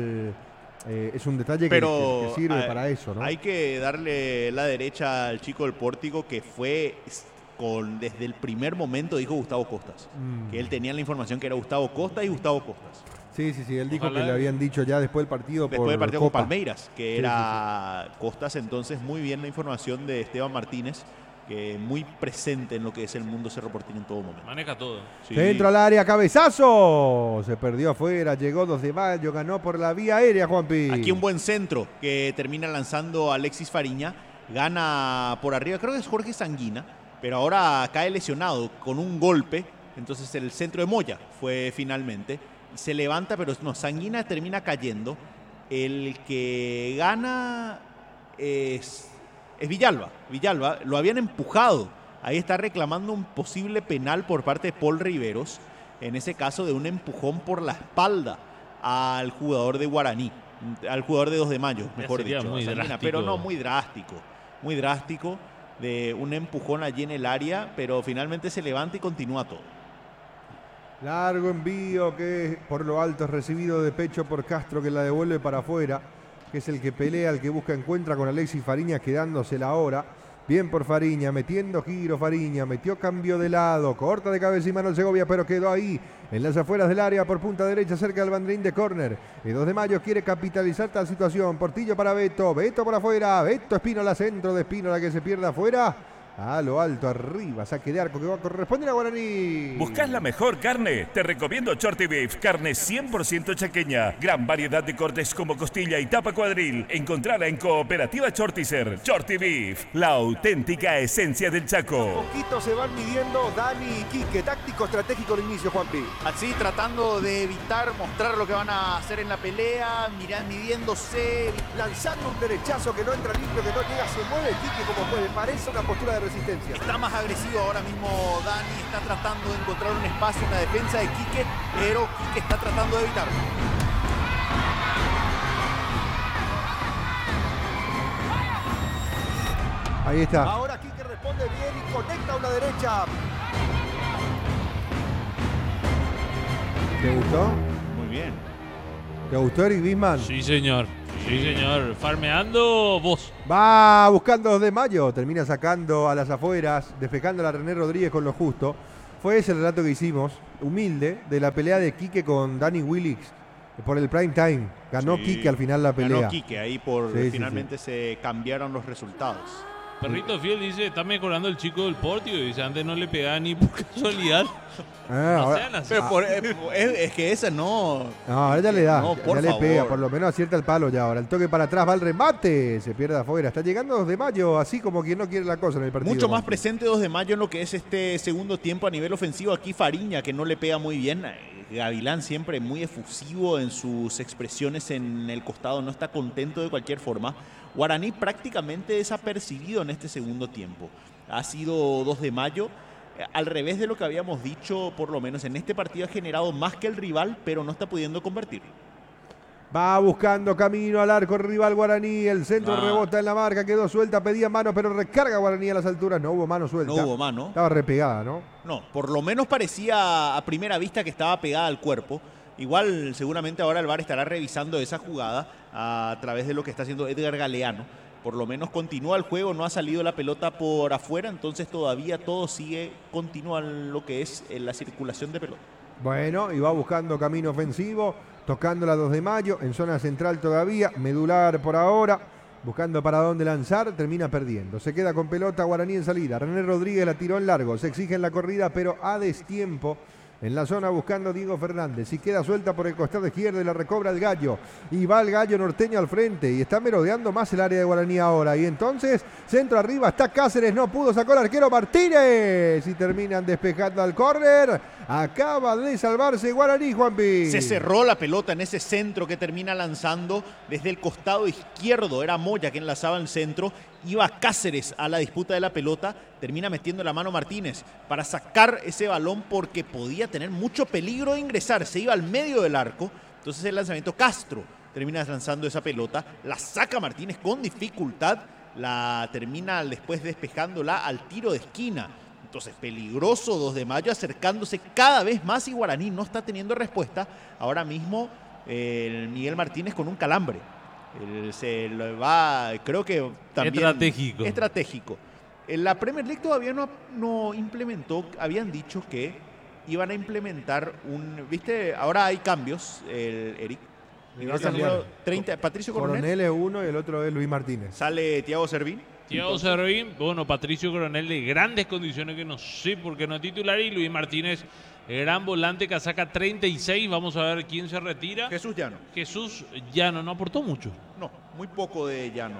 eh, es un detalle que, Pero que- que sirve hay- para eso, ¿no? Hay que darle la derecha al chico del Pórtico que fue s- con desde el primer momento dijo Gustavo Costas. Mm. Que él tenía la información que era Gustavo Costas y Gustavo Costas. Sí, sí, sí. Él dijo Ojalá- que le habían dicho ya después del partido Después por del partido con Copa. Palmeiras, que Sí, era Costas, entonces muy bien la información de Esteban Martínez, que muy presente en lo que es el mundo Cerro Porteño en todo momento. Maneja todo. Sí. Centro al área, cabezazo. Se perdió afuera, llegó dos de mayo, ganó por la vía aérea, Juanpi. Aquí un buen centro que termina lanzando Alexis Fariña. Gana por arriba, creo que es Jorge Sanguina, pero ahora cae lesionado con un golpe. Entonces el centro de Moya fue finalmente. Se levanta, pero no, Sanguina termina cayendo. El que gana es, es Villalba. Villalba lo habían empujado. Ahí está reclamando un posible penal por parte de Paul Riveros. En ese caso de un empujón por la espalda al jugador de Guaraní, al jugador de dos de mayo, mejor sería dicho. muy a Sanguina, drástico. pero no muy drástico, muy drástico de un empujón allí en el área, pero finalmente se levanta y continúa todo. Largo envío que por lo alto es recibido de pecho por Castro que la devuelve para afuera, que es el que pelea, el que busca encuentra con Alexis Fariña quedándosela ahora. Bien por Fariña, metiendo giro Fariña, metió cambio de lado, corta de cabeza y mano el Segovia, pero quedó ahí en las afueras del área por punta derecha cerca del banderín de córner. El dos de mayo quiere capitalizar tal situación. Portillo para Beto, Beto por afuera, Beto Espínola, centro de Espínola que se pierde afuera. A lo alto, arriba, saque de arco que va a corresponder a Guaraní. ¿Buscas la mejor carne? Te recomiendo Shorty Beef, carne cien por ciento chaqueña. Gran variedad de cortes como costilla y tapa cuadril. Encontrala en Cooperativa Shortizer. Shorty Beef, la auténtica esencia del Chaco. Poquito se van midiendo Dani y Quique. Táctico estratégico al inicio, Juanpi. Así tratando de evitar mostrar lo que van a hacer en la pelea, mirando, midiéndose. Lanzando un derechazo que no entra limpio, que no llega, se mueve Quique como puede. Parece una postura de resistencia. Está más agresivo ahora mismo Dani, está tratando de encontrar un espacio en la defensa de Quique, pero Quique está tratando de evitarlo. Ahí está. Ahora Quique responde bien y conecta a una derecha. ¿Te gustó? Muy bien. ¿Te gustó, Eric Bisman? Sí, señor. Sí, señor. Farmeando vos. Va buscando dos de mayo. Termina sacando a las afueras, despejando a René Rodríguez con lo justo. Fue ese el relato que hicimos, humilde, de la pelea de Quique con Danny Willix por el prime time. Ganó Sí, Quique al final la pelea. Ganó Quique, ahí por Sí, sí, finalmente se cambiaron los resultados. Perrito Fiel dice, está mejorando el chico del Portio. Dice, antes no le pegaba ni por casualidad. Ah, No ahora, sean así. Pero por- es, es- es que esa no... no, ahora ya le da, No, por ya le favor. pega, por lo menos acierta el palo ya ahora. El toque para atrás, va el remate, se pierde afuera. Está llegando dos de mayo, así como quien no quiere la cosa en el partido. Mucho más presente dos de mayo en lo que es este segundo tiempo a nivel ofensivo. Aquí Fariña, que no le pega muy bien. Gavilán siempre muy efusivo en sus expresiones en el costado, no está contento de cualquier forma. Guaraní prácticamente desapercibido en este segundo tiempo. Ha sido dos de mayo. Al revés de lo que habíamos dicho, por lo menos en este partido ha generado más que el rival, pero no está pudiendo convertir. Va buscando camino al arco rival Guaraní. El centro Ah. rebota en la marca, quedó suelta, pedía mano, pero recarga Guaraní a las alturas. No hubo mano suelta. No hubo mano. Estaba repegada, ¿no? No, por lo menos parecía a primera vista que estaba pegada al cuerpo. Igual seguramente ahora el V A R estará revisando esa jugada a través de lo que está haciendo Edgar Galeano. Por lo menos continúa el juego, no ha salido la pelota por afuera, entonces todavía todo sigue, continúa en lo que es en la circulación de pelota. Bueno, y va buscando camino ofensivo, tocando la dos de mayo, en zona central todavía, medular por ahora, buscando para dónde lanzar, termina perdiendo. Se queda con pelota Guaraní en salida. René Rodríguez la tiró en largo, se exige en la corrida, pero a destiempo. En la zona buscando Diego Fernández y queda suelta por el costado izquierdo y la recobra el Gallo. Y va el Gallo norteño al frente y está merodeando más el área de Guaraní ahora. Y entonces, centro arriba, está Cáceres, no pudo, sacó el arquero Martínez. Y terminan despejando al córner. Acaba de salvarse Guaraní, Juanpi. Se cerró la pelota en ese centro que termina lanzando desde el costado izquierdo. Era Moya que enlazaba el centro. Iba Cáceres a la disputa de la pelota. Termina metiendo la mano Martínez para sacar ese balón porque podía tener mucho peligro de ingresar. Se iba al medio del arco. Entonces el lanzamiento Castro termina lanzando esa pelota. La saca Martínez con dificultad. La termina después despejándola al tiro de esquina. Entonces, peligroso dos de mayo, acercándose cada vez más y Guaraní no está teniendo respuesta. Ahora mismo, eh, Miguel Martínez con un calambre. Él se lo va, creo que también... Estratégico. Estratégico. En la Premier League todavía no, no implementó, habían dicho que iban a implementar un... ¿Viste? Ahora hay cambios, el, Eric. Y va a Ingresa el cambiar. número treinta, Patricio Coronel. Coronel es uno y el otro es Luis Martínez. Sale Thiago Servín. Thiago Servín, bueno, Patricio Coronel de grandes condiciones que no sé por qué no es titular y Luis Martínez, gran volante que saca treinta y seis, vamos a ver quién se retira. Jesús Llano. Jesús Llano no aportó mucho. No, muy poco de Llano.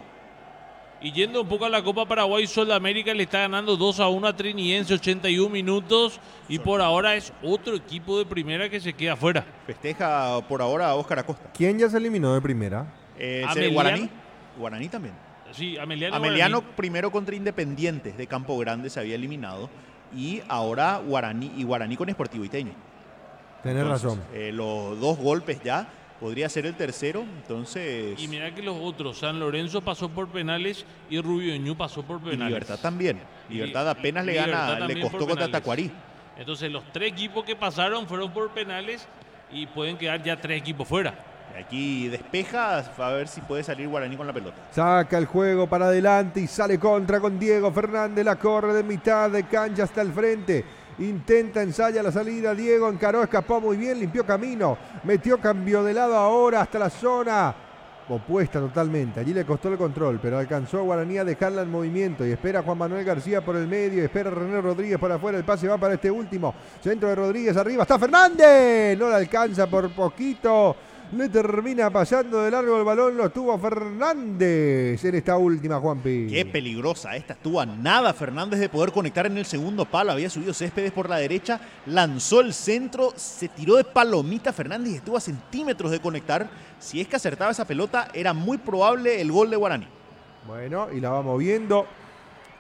Y yendo un poco a la Copa Paraguay, Sol de América le está ganando dos a uno a Trinidense, ochenta y un minutos y por ahora es otro equipo de primera que se queda afuera. Festeja por ahora a Óscar Acosta. ¿Quién ya se eliminó de primera? Eh, Ameliano. Guaraní. Guaraní también. Sí, Ameliano. Ameliano Guaraní. primero contra Independientes de Campo Grande se había eliminado y ahora Guaraní y Guaraní con Sportivo Iteño. Tenés Entonces, razón. eh, los dos golpes ya, podría ser el tercero, entonces... Y mira que los otros, San Lorenzo pasó por penales y Rubio Ñu pasó por y penales. Libertad también. Libertad Y- apenas le Libertad gana, le también costó por contra penales. Tacuarí. Entonces los tres equipos que pasaron fueron por penales y pueden quedar ya tres equipos fuera. Aquí despeja, a ver si puede salir Guaraní con la pelota. Saca el juego para adelante y sale contra con Diego Fernández. La corre de mitad de cancha hasta el frente. Intenta, ensaya la salida. Diego encaró, escapó muy bien, limpió camino. Metió cambio de lado ahora hasta la zona opuesta totalmente. Allí le costó el control, pero alcanzó a Guaraní a dejarla en movimiento. Y espera Juan Manuel García por el medio. Espera René Rodríguez por afuera. El pase va para este último. Centro de Rodríguez arriba. Está Fernández. No la alcanza por poquito. Le termina pasando de largo el balón, lo tuvo Fernández en esta última, Juanpi. Qué peligrosa esta, estuvo a nada Fernández de poder conectar en el segundo palo, había subido Céspedes por la derecha, lanzó el centro, se tiró de palomita Fernández y estuvo a centímetros de conectar. Si es que acertaba esa pelota, era muy probable el gol de Guaraní. Bueno, y la va moviendo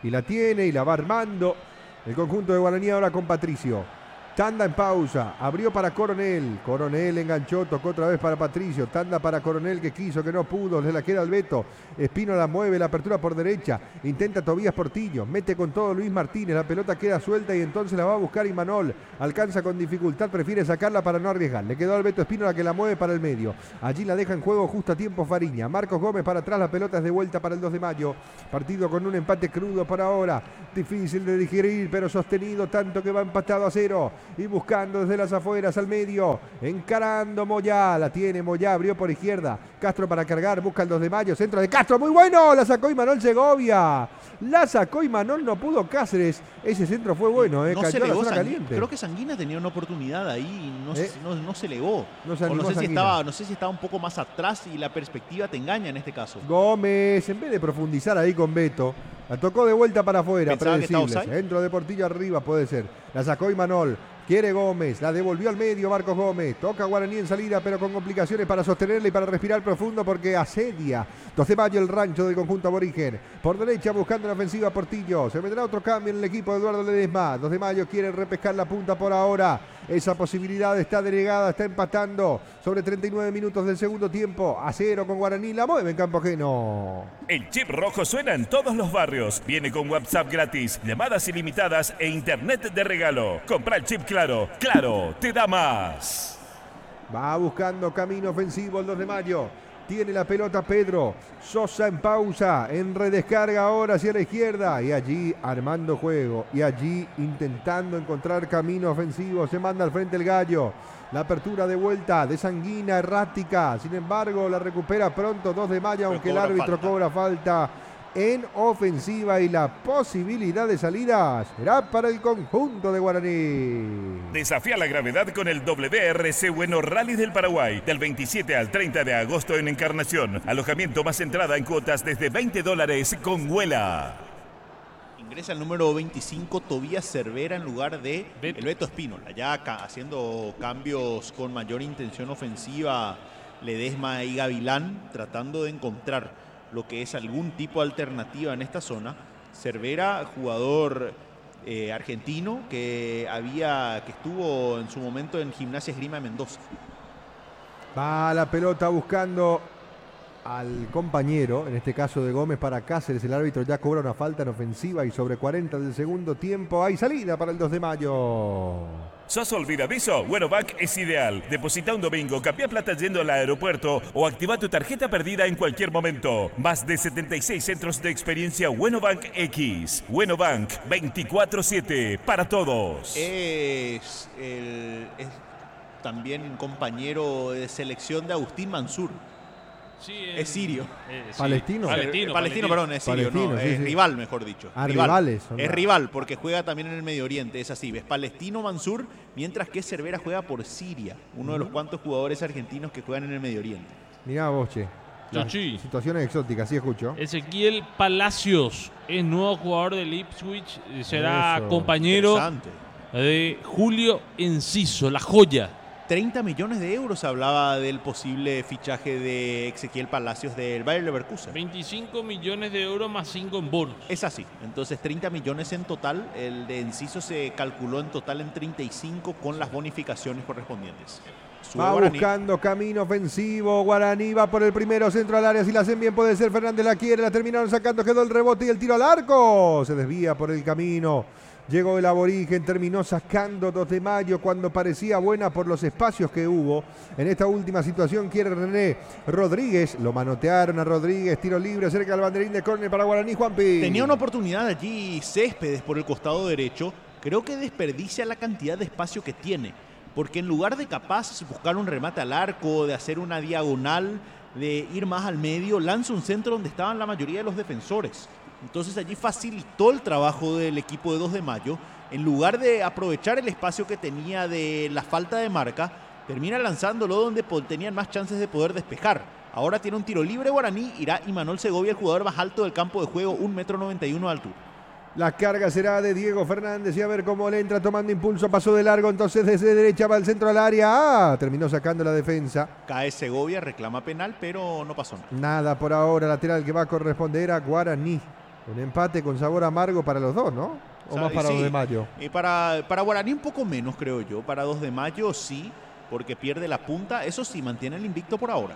y la tiene y la va armando el conjunto de Guaraní ahora con Patricio. Tanda en pausa, abrió para Coronel, Coronel enganchó, tocó otra vez para Patricio, tanda para Coronel que quiso, que no pudo, se la queda al Beto, Espino la mueve, la apertura por derecha, intenta Tobías Portillo, mete con todo Luis Martínez, la pelota queda suelta y entonces la va a buscar Imanol, alcanza con dificultad, prefiere sacarla para no arriesgar, le quedó al Beto Espino la que la mueve para el medio, allí la deja en juego justo a tiempo Fariña, Marcos Gómez para atrás, la pelota es de vuelta para el dos de mayo, partido con un empate crudo por ahora, difícil de digerir pero sostenido tanto que va empatado a cero. Y buscando desde las afueras al medio, encarando Moyá, la tiene Moyá, abrió por izquierda, Castro para cargar, busca el dos de mayo, centro de Castro, muy bueno, la sacó Imanol Segovia, la sacó Imanol, no pudo Cáceres, ese centro fue bueno, eh, no cayó se a la elevó zona Sanguina. caliente. Creo que Sanguina tenía una oportunidad ahí y no, ¿Eh? no, no se elevó. No se O animó no sé, si Sanguina. estaba, no sé si estaba un poco más atrás y la perspectiva te engaña en este caso. Gómez, en vez de profundizar ahí con Beto, la tocó de vuelta para afuera, Pensaba que estaba predecible, offside. centro de Portillo arriba puede ser, la sacó Imanol. Quiere Gómez, la devolvió al medio Marcos Gómez, toca Guaraní en salida pero con complicaciones para sostenerla y para respirar profundo porque asedia dos de mayo el rancho del conjunto aborigen. Por derecha buscando la ofensiva Portillo, se vendrá otro cambio en el equipo de Eduardo Ledesma. dos de mayo quiere repescar la punta por ahora, esa posibilidad está denegada, está empatando sobre treinta y nueve minutos del segundo tiempo, a cero con Guaraní, la mueve en campo ajeno. El chip rojo suena en todos los barrios. Viene con WhatsApp gratis, llamadas ilimitadas e internet de regalo. Compra el chip Claro. Claro, te da más. Va buscando camino ofensivo el dos de mayo. Tiene la pelota Pedro. Sosa en pausa. En redescarga ahora hacia la izquierda. Y allí armando juego. Y allí intentando encontrar camino ofensivo. Se manda al frente el Gallo. La apertura de vuelta de Sanguina errática. Sin embargo, la recupera pronto dos de mayo. Aunque el árbitro falta. cobra falta en ofensiva. Y la posibilidad de salida será para el conjunto de Guaraní. Desafía la gravedad con el W R C Bueno Rally del Paraguay. Del veintisiete al treinta de agosto en Encarnación. Alojamiento más entrada en cuotas desde veinte dólares con Huela. Ingresa el número veinticinco, Tobías Cervera, en lugar de Beto. el Beto Espínola. Ya acá haciendo cambios con mayor intención ofensiva, Ledesma y Gavilán, tratando de encontrar lo que es algún tipo de alternativa en esta zona. Cervera, jugador eh, argentino que había que estuvo en su momento en Gimnasia Esgrima de Mendoza. Va la pelota buscando al compañero, en este caso de Gómez para Cáceres. El árbitro ya cobra una falta en ofensiva y sobre cuarenta del segundo tiempo hay salida para el dos de mayo. ¿Sos olvidadizo? Bueno Bank es ideal. Deposita un domingo, cambia plata yendo al aeropuerto o activa tu tarjeta perdida en cualquier momento. Más de setenta y seis centros de experiencia Bueno Bank X. Bueno Bank veinticuatro siete para todos. Es, el, es también compañero de selección de Agustín Mansur. Sí, Es sirio. eh, sí. Palestino. Palestino, Eh, Palestino, perdón, es sirio, Palestino, no, sí, es sí. rival, mejor dicho. Ah, rival. rivales son Es la- rival, porque juega también en el Medio Oriente, es así. Es Palestino Mansur, mientras que Cervera juega por Siria, uno de los cuantos jugadores argentinos que juegan en el Medio Oriente. Mirá vos, che. Chuchi. Situaciones exóticas, sí escucho. Ezequiel Palacios es nuevo jugador del Ipswich. eh, Será Eso. compañero Interesante. de Julio Enciso, la joya. treinta millones de euros hablaba del posible fichaje de Ezequiel Palacios del Bayer Leverkusen. veinticinco millones de euros más cinco en bonos. Es así, entonces treinta millones en total, el de Enciso se calculó en total en treinta y cinco con las bonificaciones correspondientes. Sube Va Guaraní. buscando camino ofensivo. Guaraní va por el primero, centro al área. Si la hacen bien puede ser. Fernández la quiere, la terminaron sacando. Quedó el rebote y el tiro al arco. Se desvía por el camino. Llegó el aborigen, terminó sacando dos de mayo cuando parecía buena por los espacios que hubo. En esta última situación quiere René Rodríguez. Lo manotearon a Rodríguez. Tiro libre cerca del banderín de córner para Guaraní, Juanpi. Tenía una oportunidad allí Céspedes por el costado derecho. Creo que desperdicia la cantidad de espacio que tiene. Porque en lugar de capaz buscar un remate al arco, de hacer una diagonal, de ir más al medio, lanza un centro donde estaban la mayoría de los defensores. Entonces allí facilitó el trabajo del equipo de dos de mayo. En lugar de aprovechar el espacio que tenía de la falta de marca, termina lanzándolo donde po- tenían más chances de poder despejar. Ahora tiene un tiro libre Guaraní, irá Imanol Segovia, el jugador más alto del campo de juego, un metro noventa y uno de altura. La carga será de Diego Fernández y a ver cómo le entra tomando impulso, pasó de largo, entonces desde derecha va al centro del área. Ah, terminó sacando la defensa. Cae Segovia, reclama penal, pero no pasó nada. Nada por ahora, lateral que va a corresponder a Guaraní. Un empate con sabor amargo para los dos, ¿no? O, o sea, más para sí, dos de mayo. Y para, para Guaraní un poco menos, creo yo. Para dos de mayo sí, porque pierde la punta. Eso sí, mantiene el invicto por ahora.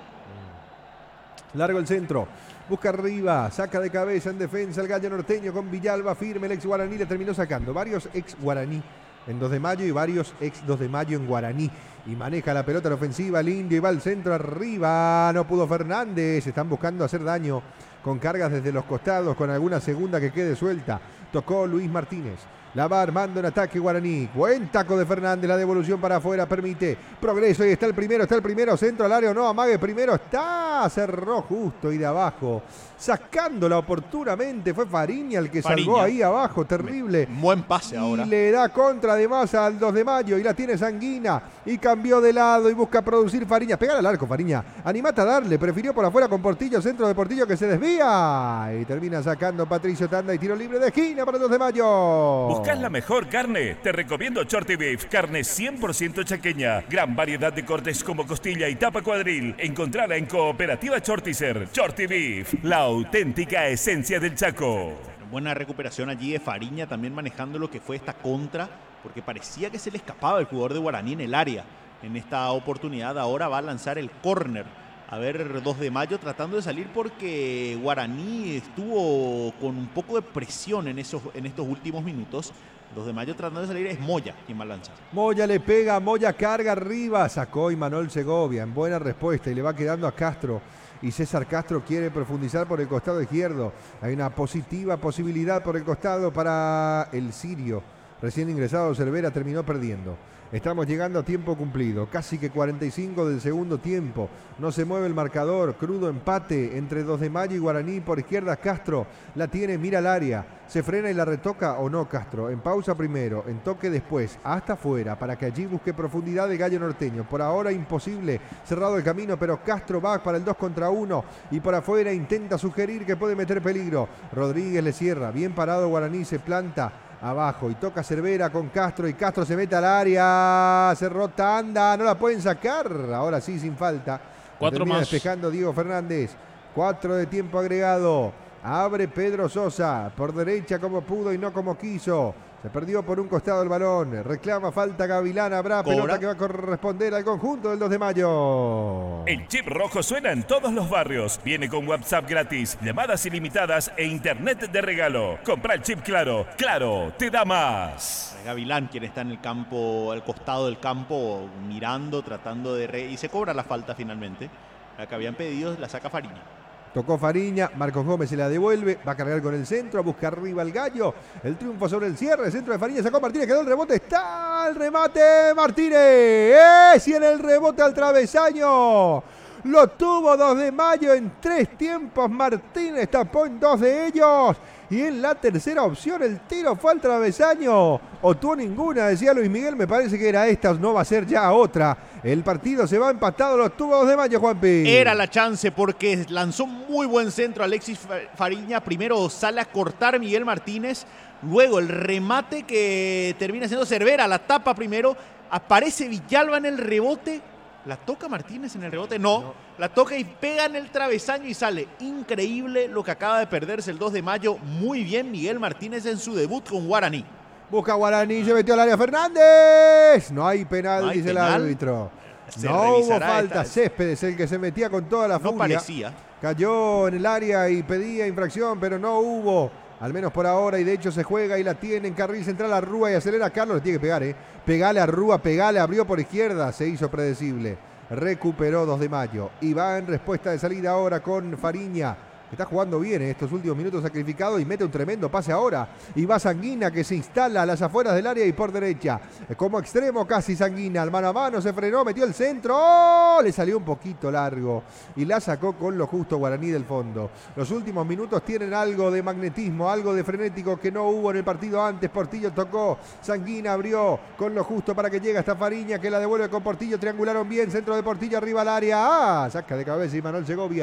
Largo el centro. Busca arriba, saca de cabeza en defensa el gallo norteño con Villalba firme. El ex Guaraní le terminó sacando varios ex Guaraní en dos de mayo y varios ex dos de mayo en Guaraní. Y maneja la pelota en ofensiva el indio y va al centro arriba. No pudo Fernández. Están buscando hacer daño con cargas desde los costados, con alguna segunda que quede suelta. Tocó Luis Martínez. La va armando en ataque Guaraní. Buen taco de Fernández. La devolución para afuera permite progreso. Y está el primero, está el primero. Centro al área o no. Amague primero. Está. Cerró justo y de abajo. Sacándola oportunamente. Fue Fariña el que Fariña. salvó ahí abajo. Terrible. Buen pase ahora. Y le da contra además al dos de mayo. Y la tiene Sanguina. Y cambió de lado y busca producir Fariña. Pegar al arco, Fariña. Animate a darle. Prefirió por afuera con Portillo. Centro de Portillo que se desvía. Y termina sacando Patricio Tanda. Y tiro libre de esquina para el dos de mayo. ¿Buscas la mejor carne? Te recomiendo Shorty Beef, carne cien por ciento chaqueña. Gran variedad de cortes como costilla y tapa cuadril. Encontrala en Cooperativa Chortizer. Shorty Beef, la auténtica esencia del Chaco. Buena recuperación allí de Fariña, también manejando lo que fue esta contra, porque parecía que se le escapaba el jugador de Guaraní en el área. En esta oportunidad ahora va a lanzar el córner. A ver, dos de mayo tratando de salir porque Guaraní estuvo con un poco de presión en, esos, en estos últimos minutos. dos de mayo tratando de salir es Moya quien va a lanzar. Moya le pega, Moya carga arriba, sacó Imanol Segovia en buena respuesta y le va quedando a Castro. Y César Castro quiere profundizar por el costado izquierdo. Hay una positiva posibilidad por el costado para el sirio. Recién ingresado Cervera terminó perdiendo. Estamos llegando a tiempo cumplido, casi que cuarenta y cinco del segundo tiempo. No se mueve el marcador, crudo empate entre dos de mayo y Guaraní. Por izquierda Castro, la tiene, mira al área. ¿Se frena y la retoca o no Castro? En pausa primero, en toque después, hasta afuera, para que allí busque profundidad de gallo norteño. Por ahora imposible, cerrado el camino, pero Castro va para el dos contra uno. Y por afuera intenta sugerir que puede meter peligro. Rodríguez le cierra, bien parado Guaraní, se planta abajo y toca Cervera con Castro y Castro se mete al área, cerró Tanda, no la pueden sacar, ahora sí sin falta. Cuatro más. Despejando Diego Fernández, cuatro de tiempo agregado, abre Pedro Sosa, por derecha como pudo y no como quiso. Se perdió por un costado el balón. Reclama falta Gavilán. Habrá Cobra. Pelota que va a corresponder al conjunto del dos de mayo. El chip rojo suena en todos los barrios. Viene con WhatsApp gratis, llamadas ilimitadas e internet de regalo. Compra el chip Claro. Claro, te da más. Gavilán, quien está en el campo, al costado del campo, mirando, tratando de... Re... Y se cobra la falta finalmente. La que habían pedido la saca Fariña. Tocó Fariña, Marcos Gómez se la devuelve, va a cargar con el centro, busca arriba el gallo, el triunfo sobre el cierre, el centro de Fariña, sacó Martínez, quedó el rebote, está el remate, Martínez, ¡eh! Y en el rebote al travesaño, lo tuvo dos de mayo en tres tiempos, Martínez tapó en dos de ellos, y en la tercera opción el tiro fue al travesaño, o tuvo ninguna, decía Luis Miguel, me parece que era esta, no va a ser ya otra. El partido se va empatado, los tuvo dos de mayo, Juanpi. Era la chance porque lanzó muy buen centro Alexis Fariña. Primero sale a cortar Miguel Martínez. Luego el remate que termina siendo Cervera. La tapa primero. Aparece Villalba en el rebote. ¿La toca Martínez en el rebote? No. no. La toca y pega en el travesaño y sale. Increíble lo que acaba de perderse el dos de mayo. Muy bien Miguel Martínez en su debut con Guaraní. Busca Guaraní, se metió al área Fernández. No hay penal, no hay dice penal. El árbitro. Se no hubo falta. Esta. Céspedes, el que se metía con toda la furia. No parecía. Cayó en el área y pedía infracción, pero no hubo. Al menos por ahora, y de hecho se juega y la tiene en carril central a Rúa y acelera a Carlos. Le tiene que pegar, ¿eh? Pegale a Rúa, pegale, abrió por izquierda. Se hizo predecible. Recuperó dos de mayo. Y va en respuesta de salida ahora con Fariña. Está jugando bien en estos últimos minutos sacrificado y mete un tremendo pase ahora. Y va Sanguina que se instala a las afueras del área y por derecha. Como extremo casi Sanguina. Al mano a mano se frenó, metió el centro. ¡Oh! Le salió un poquito largo. Y la sacó con lo justo Guaraní del fondo. Los últimos minutos tienen algo de magnetismo, algo de frenético que no hubo en el partido antes. Portillo tocó. Sanguina abrió con lo justo para que llegue hasta Fariña que la devuelve con Portillo. Triangularon bien. Centro de Portillo arriba al área. ¡Ah! Saca de cabeza Imanol Segovia.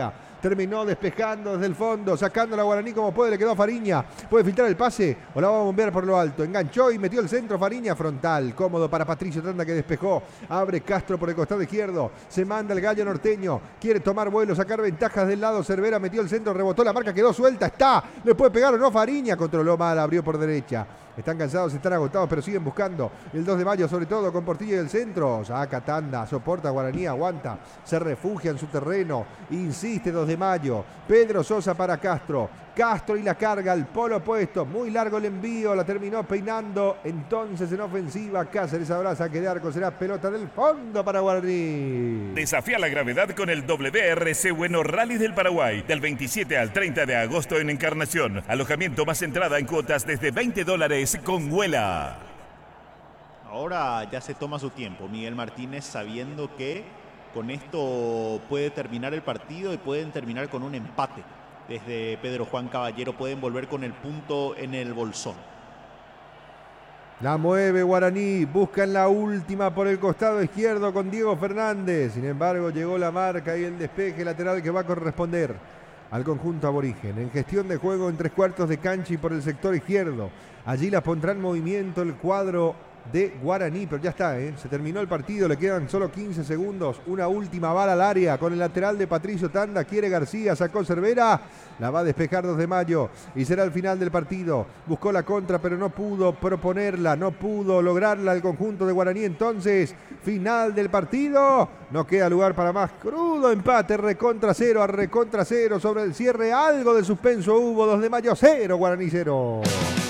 terminó despejando desde el fondo, sacando la Guaraní como puede, le quedó a Fariña, puede filtrar el pase o la va a bombear por lo alto, enganchó y metió el centro, Fariña frontal, cómodo para Patricio Tanda que despejó, abre Castro por el costado izquierdo, se manda el gallo norteño, quiere tomar vuelo, sacar ventajas del lado, Cervera metió el centro, rebotó la marca, quedó suelta, está, le puede pegar o no, Fariña controló mal, abrió por derecha. Están cansados, están agotados, pero siguen buscando el dos de mayo, sobre todo con Portillo y el centro. Saca Tanda, soporta Guaraní, aguanta, se refugia en su terreno, insiste dos de mayo. Pedro Sosa para Castro. Castro y la carga al polo opuesto. Muy largo el envío, la terminó peinando. Entonces en ofensiva, Cáceres abraza que de arco será pelota del fondo para Guaraní. Desafía la gravedad con el W R C Bueno Rally del Paraguay. Del veintisiete al treinta de agosto en Encarnación. Alojamiento más entrada en cuotas desde veinte dólares con Huela. Ahora ya se toma su tiempo Miguel Martínez, sabiendo que con esto puede terminar el partido y pueden terminar con un empate. Desde Pedro Juan Caballero pueden volver con el punto en el bolsón. La mueve Guaraní, buscan la última por el costado izquierdo con Diego Fernández. Sin embargo, llegó la marca y el despeje lateral que va a corresponder al conjunto aborigen. En gestión de juego en tres cuartos de cancha y por el sector izquierdo. Allí la pondrá en movimiento el cuadro de Guaraní, pero ya está, ¿eh? Se terminó el partido, le quedan solo quince segundos, una última bala al área con el lateral de Patricio Tanda, quiere García, sacó Cervera, la va a despejar dos de mayo y será el final del partido. Buscó la contra pero no pudo proponerla, no pudo lograrla el conjunto de Guaraní, entonces final del partido, no queda lugar para más, crudo empate, recontra cero a recontra cero sobre el cierre, algo de suspenso hubo, dos de mayo cero, Guaraní cero.